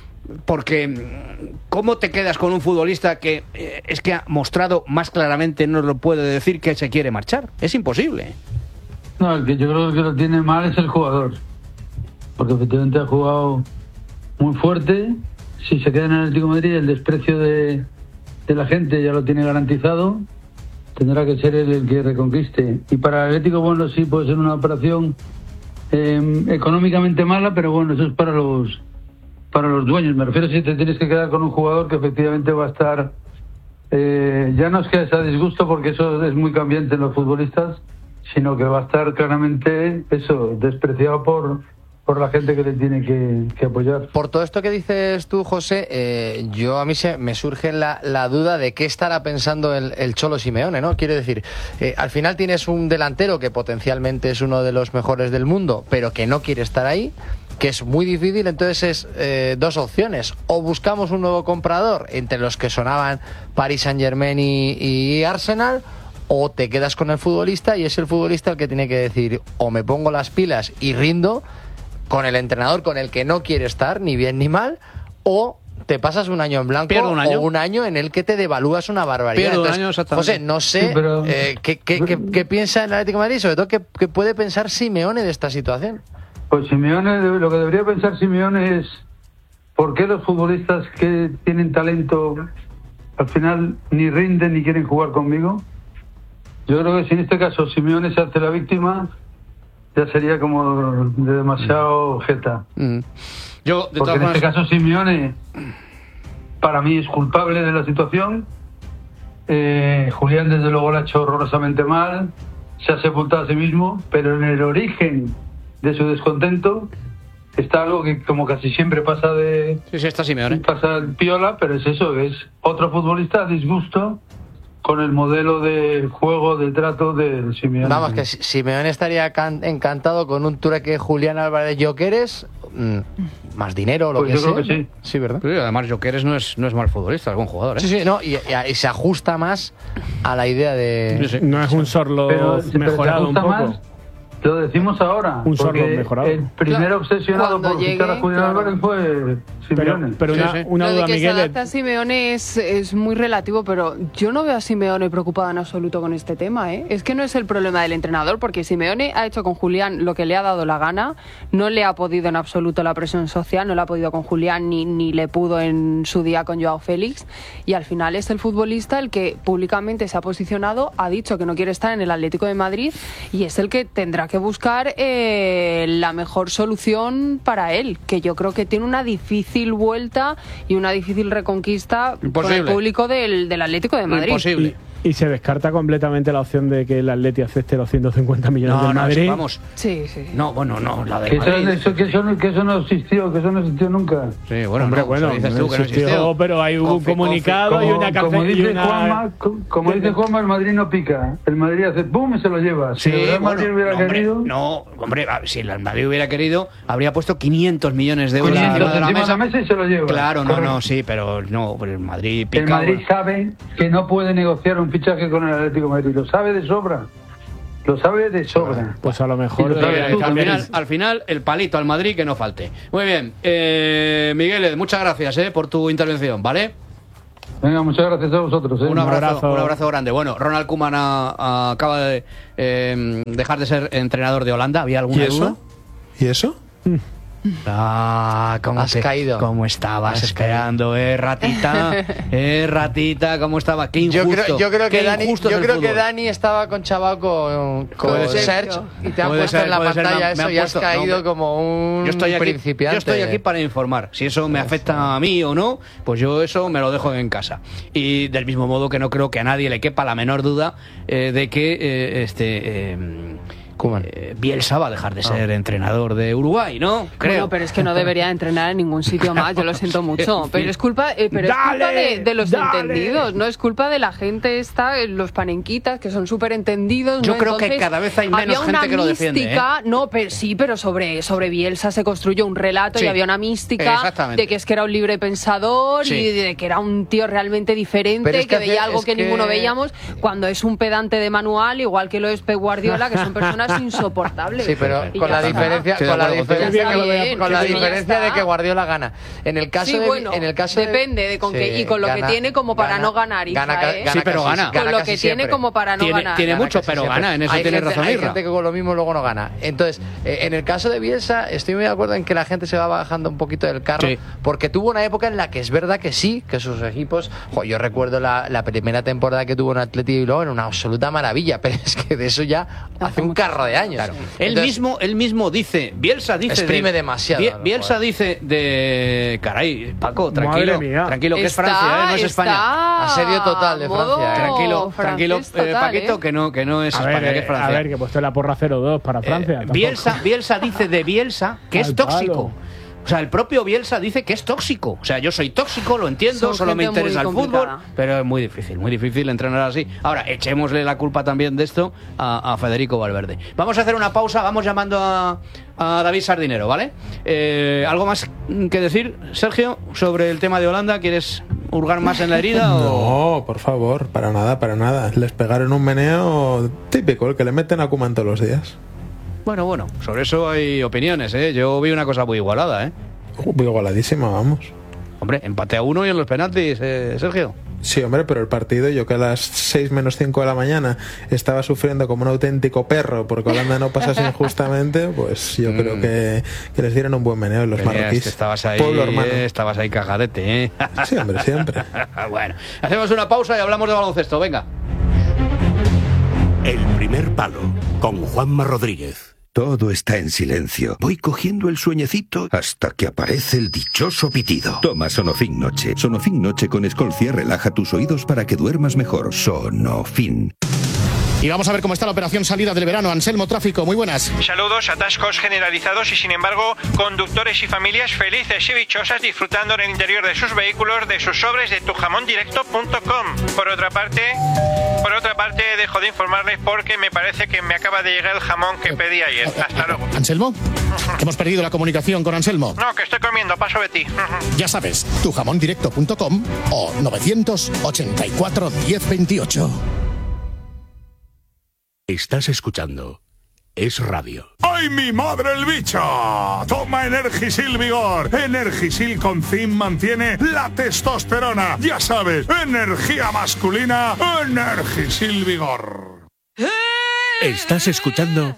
Speaker 1: Porque ¿cómo te quedas con un futbolista que eh, es que ha mostrado más claramente, no lo puede decir, que se quiere marchar? Es imposible.
Speaker 7: No, el que yo creo que lo tiene mal es el jugador. Porque efectivamente ha jugado muy fuerte, si se queda en el Atlético de Madrid, el desprecio de, de la gente ya lo tiene garantizado. Tendrá que ser él el que reconquiste. Y para el Atlético, bueno, sí puede ser una operación eh, económicamente mala, pero bueno, eso es para los para los dueños. Me refiero si te tienes que quedar con un jugador que efectivamente va a estar, eh, ya no es que sea disgusto, porque eso es muy cambiante en los futbolistas, sino que va a estar claramente eso, despreciado por por la gente que le tiene que, que apoyar.
Speaker 4: Por todo esto que dices tú, José, eh, yo a mí se, me surge la, la duda de qué estará pensando el, el Cholo Simeone, ¿no? Quiero decir, eh, al final tienes un delantero que potencialmente es uno de los mejores del mundo, pero que no quiere estar ahí, que es muy difícil. Entonces es eh, dos opciones: o buscamos un nuevo comprador entre los que sonaban Paris Saint-Germain y, y Arsenal, o te quedas con el futbolista y es el futbolista el que tiene que decir: o me pongo las pilas y rindo con el entrenador con el que no quiere estar, ni bien ni mal, o te pasas un año en blanco
Speaker 1: un año.
Speaker 4: o un año en el que te devalúas una barbaridad.
Speaker 1: Pierdo
Speaker 4: Entonces,
Speaker 1: un año, exactamente.
Speaker 4: José, no sé
Speaker 7: Sí, pero-
Speaker 4: eh, ¿qué, qué, qué, qué piensa el Atlético de Madrid, sobre todo qué, qué puede pensar Simeone de esta situación.
Speaker 7: Pues Simeone, lo que debería pensar Simeone es por qué los futbolistas que tienen talento al final ni rinden ni quieren jugar conmigo. Yo creo que si en este caso Simeone se hace la víctima, ya sería como de demasiado jeta.
Speaker 1: Mm. Yo, de
Speaker 7: Porque
Speaker 1: todas
Speaker 7: en este
Speaker 1: maneras,
Speaker 7: caso Simeone para mí es culpable de la situación. eh, Julián desde luego lo ha hecho horrorosamente mal, se ha sepultado a sí mismo, pero en el origen de su descontento está algo que como casi siempre pasa de
Speaker 1: sí, sí, está Simeone.
Speaker 7: pasa el piola, pero es eso, es otro futbolista a disgusto con el modelo de juego, de trato de Simeone.
Speaker 4: Vamos, que Si- Simeone estaría can- encantado con un trueque Julián Álvarez Jokeres, mm, más dinero, lo
Speaker 7: Pues
Speaker 4: que
Speaker 7: yo
Speaker 4: sea.
Speaker 7: creo que sí.
Speaker 4: Sí, ¿verdad?
Speaker 1: Sí, además, Jokeres no es, no es mal futbolista, es buen jugador, ¿eh?
Speaker 4: Sí, sí, no, y, y- y se ajusta más a la idea de...
Speaker 1: Sí, sí.
Speaker 3: No es un Sorlo
Speaker 7: Pero, pero ¿te
Speaker 3: mejorado un
Speaker 7: gusta
Speaker 3: poco.
Speaker 7: más? Lo decimos ahora.
Speaker 3: Un Sorlo
Speaker 7: porque
Speaker 3: mejorado.
Speaker 7: el primer
Speaker 2: Claro,
Speaker 7: obsesionado
Speaker 2: cuando
Speaker 7: por fichar a
Speaker 2: llegue,
Speaker 7: Julián
Speaker 2: claro.
Speaker 7: Álvarez fue
Speaker 3: Pero,
Speaker 7: Simeone.
Speaker 3: pero
Speaker 1: Sí,
Speaker 3: una,
Speaker 1: sí.
Speaker 3: una
Speaker 2: Lo de
Speaker 3: duda,
Speaker 2: que se
Speaker 3: Miguel.
Speaker 2: adapte a Simeone es, es muy relativo, pero yo no veo a Simeone preocupado en absoluto con este tema, ¿eh? Es que no es el problema del entrenador, porque Simeone ha hecho con Julián lo que le ha dado la gana, no le ha podido en absoluto la presión social, no le ha podido con Julián ni, ni le pudo en su día con Joao Félix, y al final es el futbolista el que públicamente se ha posicionado, ha dicho que no quiere estar en el Atlético de Madrid, y es el que tendrá que buscar eh, la mejor solución para él, que yo creo que tiene una difícil vuelta y una difícil reconquista con
Speaker 1: Imposible.
Speaker 2: el público del, del Atlético de Madrid.
Speaker 1: Imposible.
Speaker 3: Y, y se descarta completamente la opción de que el Atleti acepte los ciento cincuenta millones
Speaker 1: No,
Speaker 3: del
Speaker 1: no,
Speaker 3: Madrid.
Speaker 1: vamos.
Speaker 2: Sí, sí.
Speaker 1: No, bueno, no, la
Speaker 7: que,
Speaker 1: de
Speaker 7: eso,
Speaker 1: Madrid.
Speaker 7: eso- que, eso, no- que eso no existió, que eso no existió nunca.
Speaker 1: Sí, bueno,
Speaker 3: Hombre,
Speaker 1: no,
Speaker 3: bueno,
Speaker 1: eso dices tú que no
Speaker 3: existió,
Speaker 1: existió.
Speaker 3: pero hay un
Speaker 1: Confi-
Speaker 3: comunicado y
Speaker 7: Como,
Speaker 3: una
Speaker 7: como
Speaker 3: cárcel y
Speaker 7: dice
Speaker 3: una...
Speaker 7: Juanma, co- como dice Juanma, el Madrid no pica. El Madrid hace pum y se lo lleva. Si
Speaker 1: Sí,
Speaker 7: el Real Madrid
Speaker 1: bueno,
Speaker 7: hubiera
Speaker 1: no, hombre,
Speaker 7: querido,
Speaker 1: no, hombre, a- si el Madrid hubiera querido, habría puesto quinientos millones de euros
Speaker 7: quinientos
Speaker 1: encima de la
Speaker 7: encima de
Speaker 1: mesa.
Speaker 7: la mesa y se lo lleva.
Speaker 1: Claro, no,
Speaker 7: Correcto.
Speaker 1: no, sí, pero no, pero el Madrid
Speaker 7: El
Speaker 1: pica.
Speaker 7: Madrid
Speaker 1: bueno.
Speaker 7: sabe que no puede negociar un fichaje con el Atlético de Madrid. Lo sabe de sobra. Lo sabe de sobra.
Speaker 3: Pues a lo mejor...
Speaker 7: Y lo sabes
Speaker 1: Eh,
Speaker 7: tú
Speaker 1: al,
Speaker 7: también.
Speaker 1: final, al final, el palito al Madrid que no falte. Muy bien, eh, Miguel, muchas gracias eh, por tu intervención, ¿vale?
Speaker 7: Venga, muchas gracias a vosotros. ¿eh?
Speaker 1: Un abrazo,
Speaker 3: abrazo.
Speaker 1: un abrazo grande. Bueno, Ronald Koeman ha- ha- acaba de eh, dejar de ser entrenador de Holanda. ¿Había
Speaker 5: ¿Y
Speaker 1: alguna
Speaker 5: eso?
Speaker 1: duda?
Speaker 5: ¿Y eso?
Speaker 1: Ah, ¿cómo
Speaker 4: Has
Speaker 1: te-
Speaker 4: caído.
Speaker 1: ¿Cómo estabas
Speaker 4: Has
Speaker 1: esperando, eh, ratita? Eh, ratita, ¿cómo estaba? Qué
Speaker 4: Yo
Speaker 1: injusto.
Speaker 4: creo, yo creo que
Speaker 1: qué
Speaker 4: Dani,
Speaker 1: injusto
Speaker 4: yo
Speaker 1: es el
Speaker 4: creo que
Speaker 1: fútbol.
Speaker 4: Dani estaba con chaval con, con
Speaker 1: Puede ser.
Speaker 4: Serge y te ha
Speaker 1: Puede
Speaker 4: puesto
Speaker 1: ser,
Speaker 4: en la
Speaker 1: puede ser,
Speaker 4: pantalla
Speaker 1: me han- me
Speaker 4: eso
Speaker 1: han
Speaker 4: y has
Speaker 1: puesto-
Speaker 4: caído
Speaker 1: no, hombre.
Speaker 4: como un
Speaker 1: Yo estoy, aquí,
Speaker 4: principiante.
Speaker 1: yo estoy aquí para informar. Si eso me afecta a mí o no, pues yo eso me lo dejo en casa. Y del mismo modo que no creo que a nadie le quepa la menor duda eh, de que eh, este eh,
Speaker 4: Koeman.
Speaker 1: eh, Bielsa va a dejar de ser entrenador de Uruguay, ¿no? Creo.
Speaker 2: Bueno, pero es que no debería entrenar en ningún sitio más, yo lo siento mucho. Pero es culpa, eh, pero es culpa
Speaker 3: Dale,
Speaker 2: de, de los
Speaker 3: dale.
Speaker 2: entendidos, no es culpa de la gente esta, eh, los panenquitas, que son súper entendidos.
Speaker 1: Yo
Speaker 2: ¿no?
Speaker 1: creo que
Speaker 2: Entonces,
Speaker 1: cada vez hay menos
Speaker 2: había una
Speaker 1: gente que lo defiende, ¿eh?
Speaker 2: mística, no, pero sí, pero sobre, sobre Bielsa se construyó un relato
Speaker 1: Sí,
Speaker 2: y había una mística
Speaker 1: exactamente.
Speaker 2: de que es que era un libre pensador
Speaker 1: Sí.
Speaker 2: y de que era un tío realmente diferente,
Speaker 4: Pero es
Speaker 2: que,
Speaker 4: que
Speaker 2: veía
Speaker 4: hace-
Speaker 2: algo
Speaker 4: es
Speaker 2: que,
Speaker 4: que-
Speaker 2: ninguno veíamos, cuando es un pedante de manual, igual que lo es Pep Guardiola, que son personas es insoportable.
Speaker 4: Sí, pero
Speaker 2: Y
Speaker 4: con
Speaker 2: ya
Speaker 4: la
Speaker 2: está.
Speaker 4: diferencia,
Speaker 1: Sí, de
Speaker 4: con la
Speaker 1: acuerdo contigo.
Speaker 4: diferencia,
Speaker 2: Ya
Speaker 4: que,
Speaker 2: está bien,
Speaker 4: con la
Speaker 2: que ya
Speaker 4: diferencia
Speaker 2: está.
Speaker 4: de que Guardiola gana. En el caso
Speaker 2: Sí,
Speaker 4: de,
Speaker 2: bueno,
Speaker 4: en el caso de-
Speaker 2: depende de con qué- y con lo que
Speaker 4: gana-
Speaker 2: tiene como para no ganar, Isra,
Speaker 4: gana, ca-
Speaker 2: ¿eh?
Speaker 4: gana
Speaker 1: Sí, pero
Speaker 4: casi-
Speaker 1: gana.
Speaker 2: Con lo
Speaker 4: casi
Speaker 2: que
Speaker 4: siempre.
Speaker 2: tiene como para no
Speaker 1: Tiene-
Speaker 2: ganar.
Speaker 1: tiene
Speaker 4: Gana
Speaker 1: mucho,
Speaker 4: casi
Speaker 1: pero
Speaker 4: siempre.
Speaker 1: gana, en eso
Speaker 4: hay
Speaker 1: tiene
Speaker 4: gente,
Speaker 1: razón
Speaker 4: Hay
Speaker 1: Isra.
Speaker 4: gente que con lo mismo luego no gana. Entonces, eh, en el caso de Bielsa, estoy muy de acuerdo en que la gente se va bajando un poquito del carro,
Speaker 1: Sí.
Speaker 4: porque tuvo una época en la que es verdad que sí, que sus equipos, jo, yo recuerdo la, la primera temporada que tuvo en Atleti Bilbao, era una absoluta maravilla, pero es que de eso ya hace un carro de años.
Speaker 1: Claro. Él
Speaker 4: Entonces,
Speaker 1: mismo, él mismo dice, Bielsa dice
Speaker 4: Exprime
Speaker 1: de-
Speaker 4: demasiado,
Speaker 1: Bie-
Speaker 4: ¿no?
Speaker 1: Bielsa
Speaker 4: Joder.
Speaker 1: dice de caray, Paco, tranquilo,
Speaker 3: Madre mía.
Speaker 1: tranquilo que es
Speaker 2: Está-
Speaker 1: Francia, ¿eh? No es
Speaker 2: está
Speaker 1: España.
Speaker 4: Asedio total de
Speaker 2: modo
Speaker 4: Francia, ¿eh?
Speaker 1: Tranquilo, tranquilo,
Speaker 2: francés total,
Speaker 1: eh, Paquito,
Speaker 2: ¿eh?
Speaker 1: que no, que no es
Speaker 3: A
Speaker 1: España,
Speaker 3: ver,
Speaker 1: que es
Speaker 3: eh,
Speaker 1: Francia.
Speaker 3: a ver, que he puesto la porra cero dos para Francia.
Speaker 1: Eh,
Speaker 3: tampoco.
Speaker 1: Bielsa, Bielsa dice de Bielsa que es
Speaker 3: Al
Speaker 1: tóxico.
Speaker 3: palo.
Speaker 1: O sea, el propio Bielsa dice que es tóxico. O sea, yo soy tóxico, lo entiendo,
Speaker 2: Son
Speaker 1: solo me
Speaker 2: gente muy
Speaker 1: interesa el fútbol,
Speaker 2: complicada.
Speaker 1: pero es muy difícil, muy difícil entrenar así. Ahora, echémosle la culpa también de esto a, a Federico Valverde. Vamos a hacer una pausa, vamos llamando a, a David Sardinero, ¿vale? Eh, ¿Algo más que decir, Sergio, sobre el tema de Holanda? ¿Quieres hurgar más en la herida? o...
Speaker 5: No, por favor, para nada, para nada. Les pegaron un meneo típico, el que le meten a Koeman todos los días.
Speaker 1: Bueno, bueno, sobre eso hay opiniones, ¿eh? Yo vi una cosa muy igualada, ¿eh?
Speaker 5: Muy igualadísima, vamos.
Speaker 1: Hombre, empate a uno y en los penaltis, eh, Sergio.
Speaker 5: Sí, hombre, pero el partido, yo que a las seis menos cinco de la mañana estaba sufriendo como un auténtico perro porque Holanda no pasase injustamente, pues yo
Speaker 1: Mm.
Speaker 5: creo que, que les dieron un buen meneo los
Speaker 1: Tenías
Speaker 5: marroquíes.
Speaker 1: que Estabas ahí,
Speaker 5: Pueblo hermano.
Speaker 1: eh, estabas ahí cagadete, ¿eh?
Speaker 5: Sí, hombre, siempre.
Speaker 1: Bueno, hacemos una pausa y hablamos de baloncesto, venga.
Speaker 6: El primer palo con Juanma Rodríguez.
Speaker 8: Todo está en silencio. Voy cogiendo el sueñecito hasta que aparece el dichoso pitido. Toma Sonofin Noche. Sonofin Noche con Escolcia relaja tus oídos para que duermas mejor. Sonofin.
Speaker 9: Y vamos a ver cómo está la operación salida del verano. Anselmo Tráfico, muy buenas.
Speaker 10: Saludos, atascos generalizados y sin embargo conductores y familias felices y dichosas disfrutando en el interior de sus vehículos de sus sobres de tu jamón directo punto com. Por otra parte, por otra parte dejo de informarles porque me parece que me acaba de llegar el jamón que pedí ayer. Hasta luego.
Speaker 9: Anselmo, hemos perdido la comunicación con Anselmo.
Speaker 10: No, que estoy comiendo, paso de ti.
Speaker 9: Ya sabes, tu jamón directo punto com o novecientos ochenta y cuatro diez veintiocho.
Speaker 6: Estás escuchando Es Radio.
Speaker 11: ¡Ay, mi madre el bicho! Toma Energisil Vigor. Energisil con zinc mantiene la testosterona. Ya sabes, energía masculina, Energisil Vigor.
Speaker 6: Estás escuchando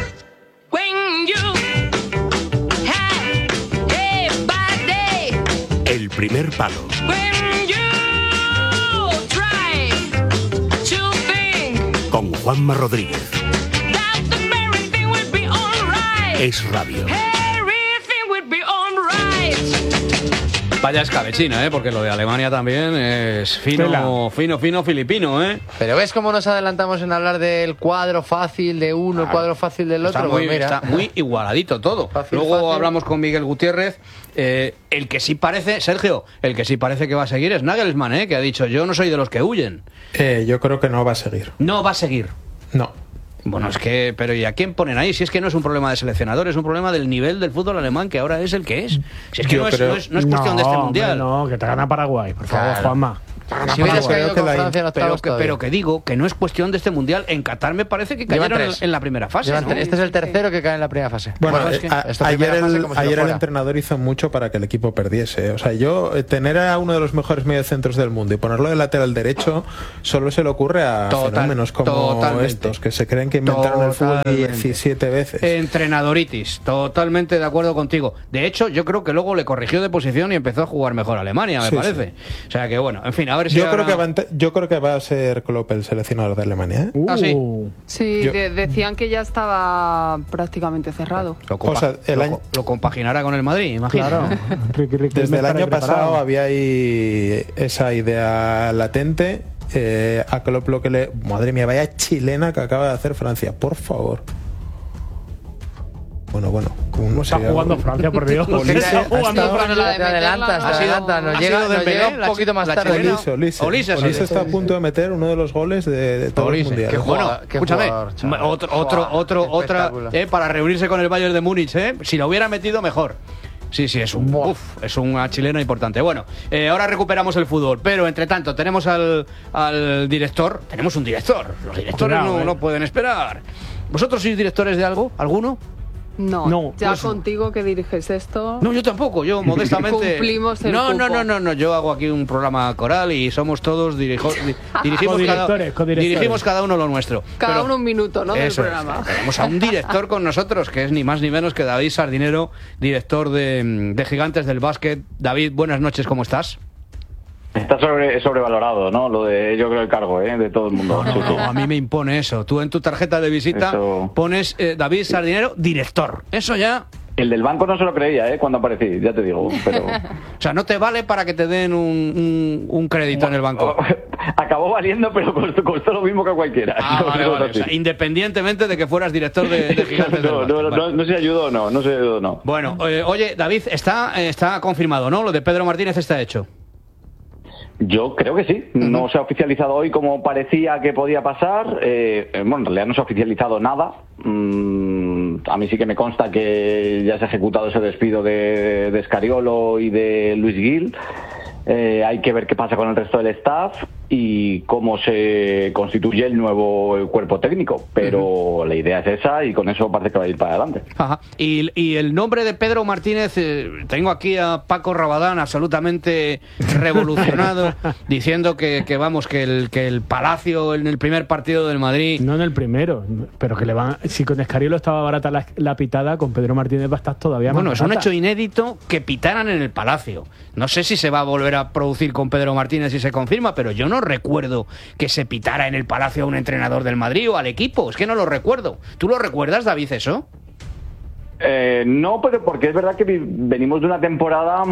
Speaker 6: El primer palo con Juanma Rodríguez. Es Radio.
Speaker 1: Vaya escabechina, ¿eh? Porque lo de Alemania también es fino,
Speaker 3: Tela.
Speaker 1: fino, fino filipino, ¿eh?
Speaker 4: Pero ves cómo nos adelantamos en hablar del cuadro fácil de uno, el cuadro fácil del otro.
Speaker 1: Está muy,
Speaker 4: Pues mira.
Speaker 1: está muy igualadito todo.
Speaker 4: Fácil,
Speaker 1: Luego
Speaker 4: fácil.
Speaker 1: hablamos con Miguel Gutiérrez. Eh, el que sí parece, Sergio, el que sí parece que va a seguir es Nagelsmann, ¿eh? Que ha dicho, yo no soy de los que huyen.
Speaker 5: Eh, yo creo que no va a seguir.
Speaker 1: No va a seguir.
Speaker 5: No.
Speaker 1: Bueno, es que, pero ¿y a quién ponen ahí? Si es que no es un problema de seleccionador, es un problema del nivel del fútbol alemán, que ahora es el que es. Si es que
Speaker 5: Yo
Speaker 1: no es,
Speaker 5: creo-
Speaker 1: no es- no es cuestión de este
Speaker 3: hombre,
Speaker 1: mundial.
Speaker 3: No, que te gana Paraguay, por favor,
Speaker 4: Claro.
Speaker 3: Juanma. Te gana
Speaker 4: Si hubieras
Speaker 3: Paraguay.
Speaker 4: caído
Speaker 5: que
Speaker 4: con
Speaker 5: la-
Speaker 4: Francia en
Speaker 1: Pero
Speaker 4: octavos
Speaker 1: que,
Speaker 4: todavía.
Speaker 1: pero que digo que no es cuestión de este mundial. En Qatar me parece que
Speaker 4: Llevan
Speaker 1: cayeron en,
Speaker 4: tres.
Speaker 1: en la primera fase.
Speaker 4: Llevan
Speaker 1: ¿no?
Speaker 4: tres. Este es el tercero que cae en la primera fase.
Speaker 5: Bueno,
Speaker 1: es
Speaker 5: eh,
Speaker 1: que
Speaker 5: a-
Speaker 4: esta
Speaker 5: ayer,
Speaker 4: primera fase
Speaker 5: el,
Speaker 4: como si no
Speaker 5: ayer el
Speaker 4: fuera.
Speaker 5: entrenador hizo mucho para que el equipo perdiese. O sea, yo eh, tener a uno de los mejores mediocentros del mundo y ponerlo de lateral derecho solo se le ocurre a
Speaker 1: Total-
Speaker 5: fenómenos como
Speaker 1: totalmente.
Speaker 5: estos, que se creen que inventaron el fútbol
Speaker 1: Totalmente.
Speaker 5: diecisiete veces.
Speaker 1: Entrenadoritis, totalmente de acuerdo contigo. De hecho, yo creo que luego le corrigió de posición y empezó a jugar mejor Alemania, me
Speaker 5: Sí,
Speaker 1: parece. O sea que bueno, en fin, a ver si
Speaker 5: Yo
Speaker 1: ahora-
Speaker 5: creo, que va a, ent- yo creo que va a ser Klopp el seleccionador de Alemania. ¿eh?
Speaker 3: Uh,
Speaker 1: Ah, sí.
Speaker 2: Sí,
Speaker 5: Yo-
Speaker 2: de- decían que ya estaba prácticamente cerrado.
Speaker 1: Lo, compa-
Speaker 5: O sea, el
Speaker 1: lo-
Speaker 5: año-
Speaker 1: lo compaginará con el Madrid, imagino.
Speaker 3: Claro. Ricky, Ricky,
Speaker 5: Desde el
Speaker 3: estará
Speaker 5: año
Speaker 3: ahí
Speaker 5: pasado
Speaker 3: preparado.
Speaker 5: había ahí esa idea latente. Eh, a Klopp lo que le... Madre mía, vaya chilena que acaba de hacer Francia, por favor. Bueno, bueno. ¿cómo
Speaker 3: Está
Speaker 5: sería?
Speaker 3: jugando Francia, por Dios.
Speaker 5: Olise
Speaker 3: Está
Speaker 5: ha
Speaker 3: jugando
Speaker 5: estado-
Speaker 2: Bueno, la de
Speaker 4: Te adelantas,
Speaker 2: meterla,
Speaker 4: te
Speaker 2: no.
Speaker 4: adelantas, nos
Speaker 1: Ha
Speaker 4: llega,
Speaker 1: sido
Speaker 4: nos
Speaker 1: Dembélé,
Speaker 4: llega un
Speaker 1: la
Speaker 4: poquito
Speaker 1: chi-
Speaker 4: más
Speaker 1: la
Speaker 4: tarde.
Speaker 1: chilena.
Speaker 5: Olise, Olise.
Speaker 1: Olise, sí,
Speaker 5: Olise
Speaker 1: sí,
Speaker 5: está
Speaker 1: sí,
Speaker 5: a punto de meter uno de los goles de, de todos
Speaker 1: Olise,
Speaker 5: los mundiales.
Speaker 4: qué
Speaker 1: Bueno,
Speaker 4: jugador, qué
Speaker 1: escúchame,
Speaker 4: jugador, chaval.
Speaker 1: otro, otro,
Speaker 4: Buah,
Speaker 1: otro, otra,
Speaker 4: espectacular.
Speaker 1: eh, para reunirse con el Bayern de Múnich, eh, si lo hubiera metido mejor. Sí, sí, es un,
Speaker 4: Buah.
Speaker 1: uf, es una chilena importante. Bueno, eh, ahora recuperamos el fútbol, pero entre tanto tenemos al, al director, tenemos un director. Los directores
Speaker 3: Cuidado,
Speaker 1: no,
Speaker 3: eh.
Speaker 1: no pueden esperar. ¿Vosotros sois directores de algo? ¿Alguno?
Speaker 2: No,
Speaker 3: No,
Speaker 2: ya
Speaker 1: pues-
Speaker 2: contigo que diriges esto.
Speaker 1: No, yo tampoco, yo modestamente.
Speaker 2: Cumplimos el
Speaker 1: no, no,
Speaker 2: cupo.
Speaker 1: no, no, no, yo hago aquí un programa coral y somos todos dirijo, di- dirigimos, cada,
Speaker 3: Codirectores, codirectores.
Speaker 1: dirigimos cada uno lo nuestro.
Speaker 2: Cada
Speaker 1: Pero-
Speaker 2: uno un minuto, ¿no? Del
Speaker 1: Eso es.
Speaker 2: programa.
Speaker 1: Tenemos a un director con nosotros, que es ni más ni menos que David Sardinero, director de, de Gigantes del Básquet. David, buenas noches, ¿cómo estás?
Speaker 12: Está sobre, sobrevalorado, ¿no? Lo de yo creo el cargo, ¿eh? De todo el mundo.
Speaker 1: No, no, a mí me impone eso. Tú en tu tarjeta de visita
Speaker 12: Eso.
Speaker 1: pones eh, David Sardinero, director. Eso ya...
Speaker 12: El del banco no se lo creía, ¿eh? Cuando aparecí, ya te digo. Pero
Speaker 1: O sea, no te vale para que te den un, un, un crédito en el banco.
Speaker 12: acabó valiendo, pero costó, costó lo mismo que cualquiera.
Speaker 1: Ah,
Speaker 12: No,
Speaker 1: vale,
Speaker 12: no,
Speaker 1: vale.
Speaker 12: así.
Speaker 1: O sea, independientemente de que fueras director de, de Gigantes del
Speaker 12: no,
Speaker 1: Básquet.
Speaker 12: no,
Speaker 1: Vale.
Speaker 12: no, no sé si ayudó o no, no sé si ayudó o no.
Speaker 1: Bueno, eh, oye, David, está, eh, está confirmado, ¿no? Lo de Pedro Martínez está hecho.
Speaker 12: Yo creo que sí. No se ha oficializado hoy como parecía que podía pasar. Eh, eh, bueno, en realidad no se ha oficializado nada. Mm, a mí sí que me consta que ya se ha ejecutado ese despido de, de Scariolo y de Luis Gil. Eh, hay que ver qué pasa con el resto del staff y cómo se constituye el nuevo cuerpo técnico. Pero uh-huh. la idea es esa y con eso parece que va a ir para adelante.
Speaker 1: Ajá. Y, y el nombre de Pedro Martínez, eh, tengo aquí a Paco Rabadán absolutamente revolucionado, diciendo que, que vamos, que el, que el Palacio en el primer partido del Madrid...
Speaker 3: No en el primero, pero que le van... Si con Escariolo estaba barata la, la pitada, con Pedro Martínez va a estar todavía
Speaker 1: Bueno,
Speaker 3: más
Speaker 1: es un
Speaker 3: barata.
Speaker 1: hecho inédito que pitaran en el Palacio. No sé si se va a volver a producir con Pedro Martínez si se confirma, pero yo no recuerdo que se pitara en el Palacio a un entrenador del Madrid o al equipo. Es que no lo recuerdo. ¿Tú lo recuerdas, David, eso?
Speaker 12: Eh, no, pero porque es verdad que vi- venimos de una temporada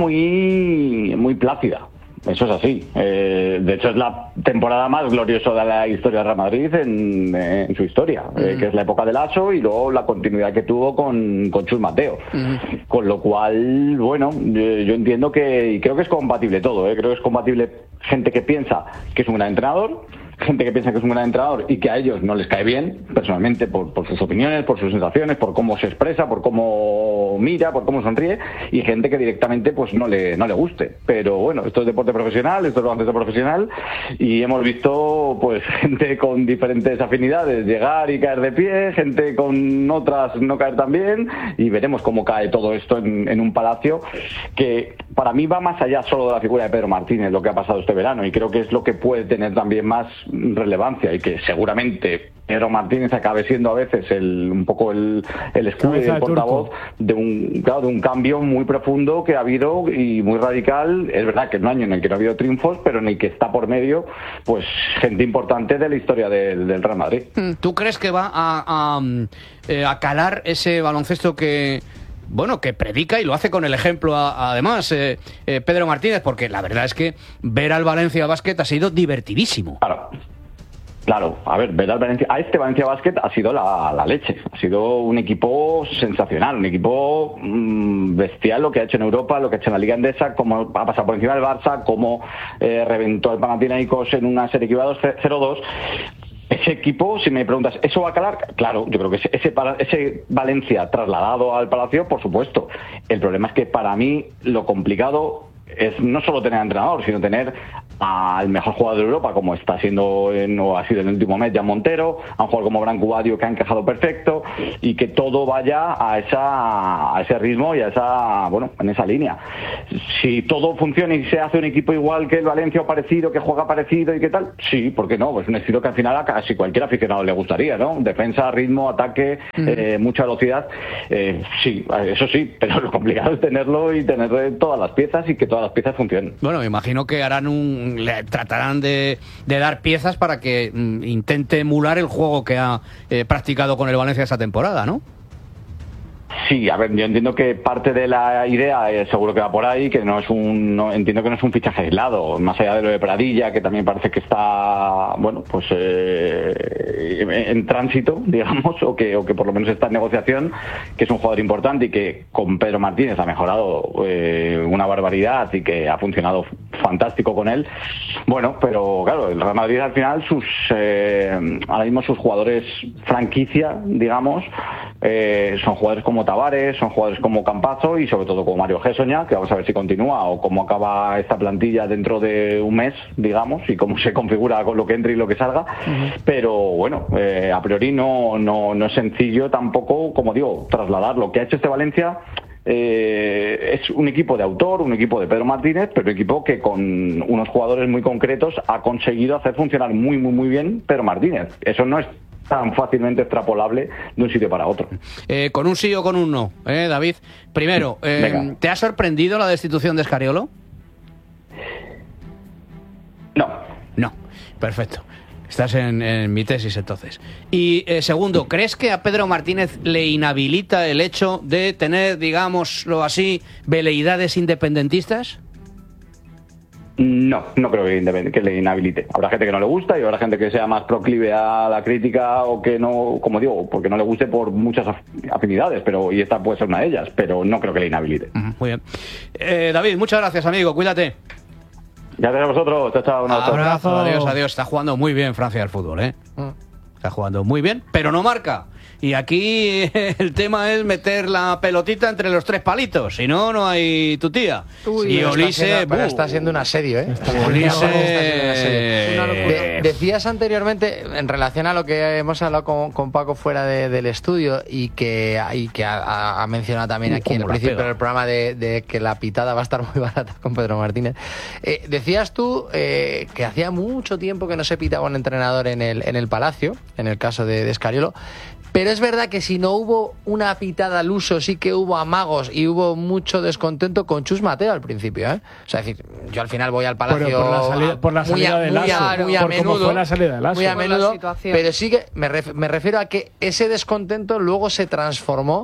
Speaker 12: muy, muy plácida. Eso es así. Eh, de hecho, es la temporada más gloriosa de la historia de Real Madrid en, eh, en su historia, mm. eh, que es la época del Lasso y luego la continuidad que tuvo con, con Chus Mateo. Mm. Con lo cual, bueno, yo, yo entiendo que, y creo que es compatible todo, eh, creo que es compatible gente que piensa que es un gran entrenador, gente que piensa que es un gran entrenador y que a ellos no les cae bien, personalmente, por, por sus opiniones, por sus sensaciones, por cómo se expresa, por cómo mira, por cómo sonríe, y gente que directamente pues no le, no le guste. Pero bueno, esto es deporte profesional, esto es baloncesto profesional, y hemos visto pues gente con diferentes afinidades llegar y caer de pie, gente con otras no caer tan bien, y veremos cómo cae todo esto en, en un Palacio que para mí va más allá solo de la figura de Pedro Martínez, lo que ha pasado este verano, y creo que es lo que puede tener también más relevancia y que seguramente Pedro Martínez acabe siendo a veces el, un poco el, el escudo y el portavoz de un, claro, de un cambio muy profundo que ha habido y muy radical. Es verdad que es un año en el que no ha habido triunfos, pero en el que está por medio pues gente importante de la historia del, del Real Madrid.
Speaker 1: ¿Tú crees que va a, a, eh, a calar ese baloncesto que... Bueno, que predica y lo hace con el ejemplo, a, además, eh, eh, Pedro Martínez, porque la verdad es que ver al Valencia Basket ha sido divertidísimo.
Speaker 12: Claro. Claro, a ver, ver al Valencia, a este Valencia Basket ha sido la, la leche, ha sido un equipo sensacional, un equipo mmm, bestial lo que ha hecho en Europa, lo que ha hecho en la Liga Endesa, cómo ha pasado por encima del Barça, cómo eh, reventó al Panathinaikos en una serie que iba cero dos. Ese equipo, si me preguntas, ¿eso va a calar? Claro, yo creo que ese, ese, ese Valencia trasladado al Palacio, por supuesto. El problema es que para mí lo complicado es no solo tener entrenador, sino tener al mejor jugador de Europa, como está siendo en, o ha sido en el último mes ya Montero, a un jugador como Branco Badio que ha encajado perfecto, y que todo vaya a esa a ese ritmo y a esa, bueno, en esa línea. Si todo funciona y se hace un equipo igual que el Valencia o parecido, que juega parecido y qué tal, sí, ¿por qué no? Pues un estilo que al final a casi cualquier aficionado le gustaría, ¿no? Defensa, ritmo, ataque, mm. eh, mucha velocidad, eh, sí, eso sí, pero lo complicado es tenerlo y tener todas las piezas y que todas las piezas funcionen.
Speaker 1: Bueno, me imagino que harán un le tratarán de, de dar piezas para que mm, intente emular el juego que ha eh, practicado con el Valencia esa temporada, ¿no?
Speaker 12: Sí, a ver, yo entiendo que parte de la idea eh, seguro que va por ahí, que no es un, no, entiendo que no es un fichaje aislado, más allá de lo de Pradilla, que también parece que está, bueno, pues eh, en tránsito, digamos, o que, o que por lo menos está en negociación, que es un jugador importante y que con Pedro Martínez ha mejorado eh, una barbaridad y que ha funcionado fantástico con él. Bueno, pero claro, el Real Madrid al final, sus eh, ahora mismo sus jugadores franquicia, digamos, eh, son jugadores como Tavares, son jugadores como Campazzo y sobre todo como Mario Gessoña, que vamos a ver si continúa o cómo acaba esta plantilla dentro de un mes, digamos, y cómo se configura con lo que entre y lo que salga. Uh-huh. Pero bueno, eh, a priori no, no, no es sencillo tampoco, como digo, trasladar lo que ha hecho este Valencia. Eh, es un equipo de autor, un equipo de Pedro Martínez, pero un equipo que con unos jugadores muy concretos ha conseguido hacer funcionar muy, muy, muy bien Pedro Martínez. Eso no es tan fácilmente extrapolable de un sitio para otro.
Speaker 1: Eh, ¿Con un sí o con un no, eh, David? Primero, eh, ¿te ha sorprendido la destitución de Escariolo?
Speaker 12: No.
Speaker 1: No, perfecto. Estás en, en mi tesis, entonces. Y eh, segundo, ¿crees que a Pedro Martínez le inhabilita el hecho de tener, digámoslo así, veleidades independentistas?
Speaker 12: No, no creo que, que le inhabilite. Habrá gente que no le gusta y habrá gente que sea más proclive a la crítica o que no, como digo, porque no le guste por muchas afinidades, pero y esta puede ser una de ellas, pero no creo que le inhabilite.
Speaker 1: Uh-huh, muy bien. Eh, David, muchas gracias, amigo. Cuídate.
Speaker 12: Gracias a vosotros. Chao, chao. Un abrazo.
Speaker 1: Abrazo. Adiós, adiós. Está jugando muy bien Francia al fútbol, ¿eh? Está jugando muy bien, pero no marca. Y aquí el tema es meter la pelotita entre los tres palitos. Si no, no hay tu tía.
Speaker 4: Uy,
Speaker 1: y Olise...
Speaker 4: Pero está siendo un asedio, ¿eh?
Speaker 1: Olise...
Speaker 4: De, decías anteriormente, en relación a lo que hemos hablado con, con Paco fuera de, del estudio y que, y que ha, ha mencionado también aquí en el principio del programa de, de que la pitada va a estar muy barata con Pedro Martínez. Eh, decías tú eh, que hacía mucho tiempo que no se pitaba un entrenador en el, en el Palacio, en el caso de, de Escariolo. Pero es verdad que si no hubo una pitada al uso, sí que hubo amagos y hubo mucho descontento con Chus Mateo al principio, ¿eh? O sea, es decir, yo al final voy al Palacio
Speaker 3: pero por la salida, por la salida
Speaker 4: muy a,
Speaker 3: de
Speaker 4: muy
Speaker 3: Lasso,
Speaker 4: a, muy a
Speaker 3: por
Speaker 4: menudo,
Speaker 3: cómo fue la salida de Lasso.
Speaker 4: muy a menudo,
Speaker 2: situación.
Speaker 4: pero sí que me, ref, me refiero a que ese descontento luego se transformó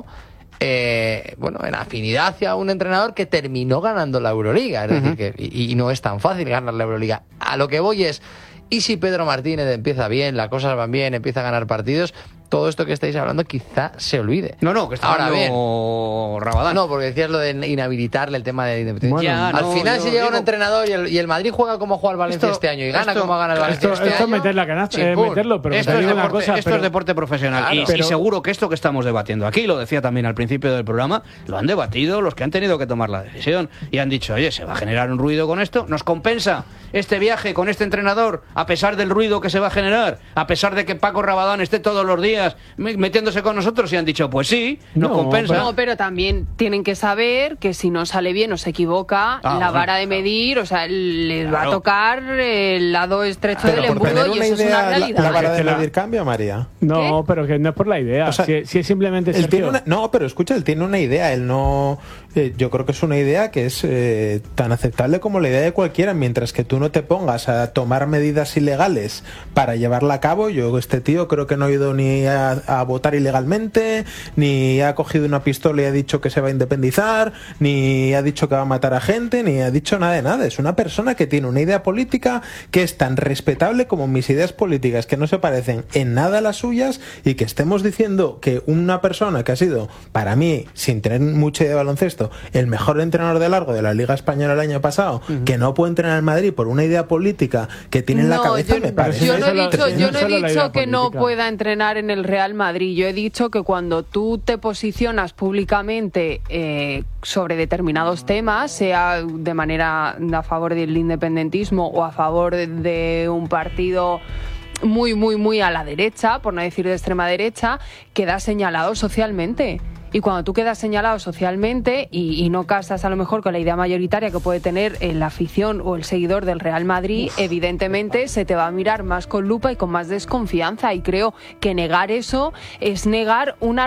Speaker 4: Eh, bueno, en afinidad hacia un entrenador que terminó ganando la Euroliga, es decir,
Speaker 1: Uh-huh.
Speaker 4: que, y, y no es tan fácil ganar la Euroliga. A lo que voy es, y si Pedro Martínez empieza bien, las cosas van bien, empieza a ganar partidos, todo esto que estáis hablando quizá se olvide.
Speaker 1: No, no, que está
Speaker 4: Ahora bien,
Speaker 1: Rabadán.
Speaker 4: no, porque decías lo de inhabilitarle el tema de independencia.
Speaker 1: Bueno, ya,
Speaker 4: al
Speaker 1: no,
Speaker 4: final,
Speaker 1: yo
Speaker 4: si llega
Speaker 1: digo-
Speaker 4: un entrenador y el, y el Madrid juega como juega el Valencia
Speaker 1: Esto-
Speaker 4: este año y gana
Speaker 1: esto-
Speaker 4: como gana el Valencia
Speaker 3: Esto,
Speaker 4: este
Speaker 3: esto es
Speaker 4: año,
Speaker 3: meter la canasta, eh,
Speaker 4: chimpún.
Speaker 3: meterlo, pero
Speaker 1: Esto,
Speaker 3: te
Speaker 1: es
Speaker 3: digo una
Speaker 1: deporte,
Speaker 3: cosa,
Speaker 1: esto
Speaker 3: pero-
Speaker 1: es deporte profesional.
Speaker 4: Claro.
Speaker 1: y,
Speaker 3: Pero-
Speaker 1: y seguro que esto que estamos debatiendo aquí, lo decía también al principio del programa, lo han debatido los que han tenido que tomar la decisión y han dicho, oye, se va a generar un ruido con esto, ¿nos compensa este viaje con este entrenador a pesar del ruido que se va a generar? A pesar de que Paco Rabadán esté todos los días metiéndose con nosotros, y han dicho, pues sí, nos
Speaker 3: No,
Speaker 1: compensa.
Speaker 2: No, pero también tienen que saber que si no sale bien o se equivoca,
Speaker 1: Ah,
Speaker 2: la
Speaker 1: bueno,
Speaker 2: vara de medir, o sea, les va
Speaker 1: Claro.
Speaker 2: a tocar el lado estrecho
Speaker 5: Pero
Speaker 2: del
Speaker 5: por
Speaker 2: embudo
Speaker 5: tener
Speaker 2: y
Speaker 5: una
Speaker 2: eso es
Speaker 5: idea,
Speaker 2: una
Speaker 5: la,
Speaker 2: realidad.
Speaker 5: la vara de
Speaker 3: Que la-
Speaker 5: medir cambia, María.
Speaker 3: No, pero que no es por la idea.
Speaker 5: O sea,
Speaker 3: si, si es simplemente
Speaker 5: Él
Speaker 3: Sergio,
Speaker 5: tiene una- no, pero escucha, él tiene una idea, él no... eh, yo creo que es una idea que es eh, tan aceptable como la idea de cualquiera, mientras que tú no te pongas a tomar medidas ilegales para llevarla a cabo. Yo, este tío, creo que no ha ido ni a, a votar ilegalmente, ni ha cogido una pistola y ha dicho que se va a independizar, ni ha dicho que va a matar a gente, ni ha dicho nada de nada. Es una persona que tiene una idea política que es tan respetable como mis ideas políticas, que no se parecen en nada a las suyas, y que estemos diciendo que una persona que ha sido, para mí, sin tener mucha idea de baloncesto, el mejor entrenador de largo de la Liga Española el año pasado, uh-huh. que no puede entrenar al Madrid por una idea política que tiene en la
Speaker 2: No,
Speaker 5: cabeza,
Speaker 2: yo,
Speaker 5: me parece.
Speaker 2: yo no he
Speaker 3: Solo-
Speaker 2: dicho, yo no he
Speaker 3: solo la idea
Speaker 2: dicho que no
Speaker 3: política.
Speaker 2: pueda entrenar en el Real Madrid. Yo he dicho que cuando tú te posicionas públicamente eh, sobre determinados temas, sea de manera a favor del independentismo o a favor de, de un partido muy, muy, muy a la derecha, por no decir de extrema derecha, queda señalado socialmente. Y cuando tú quedas señalado socialmente y, y no casas a lo mejor con la idea mayoritaria que puede tener eh, la afición o el seguidor del Real Madrid, evidentemente se te va a mirar más con lupa y con más desconfianza. Y creo que negar eso es negar una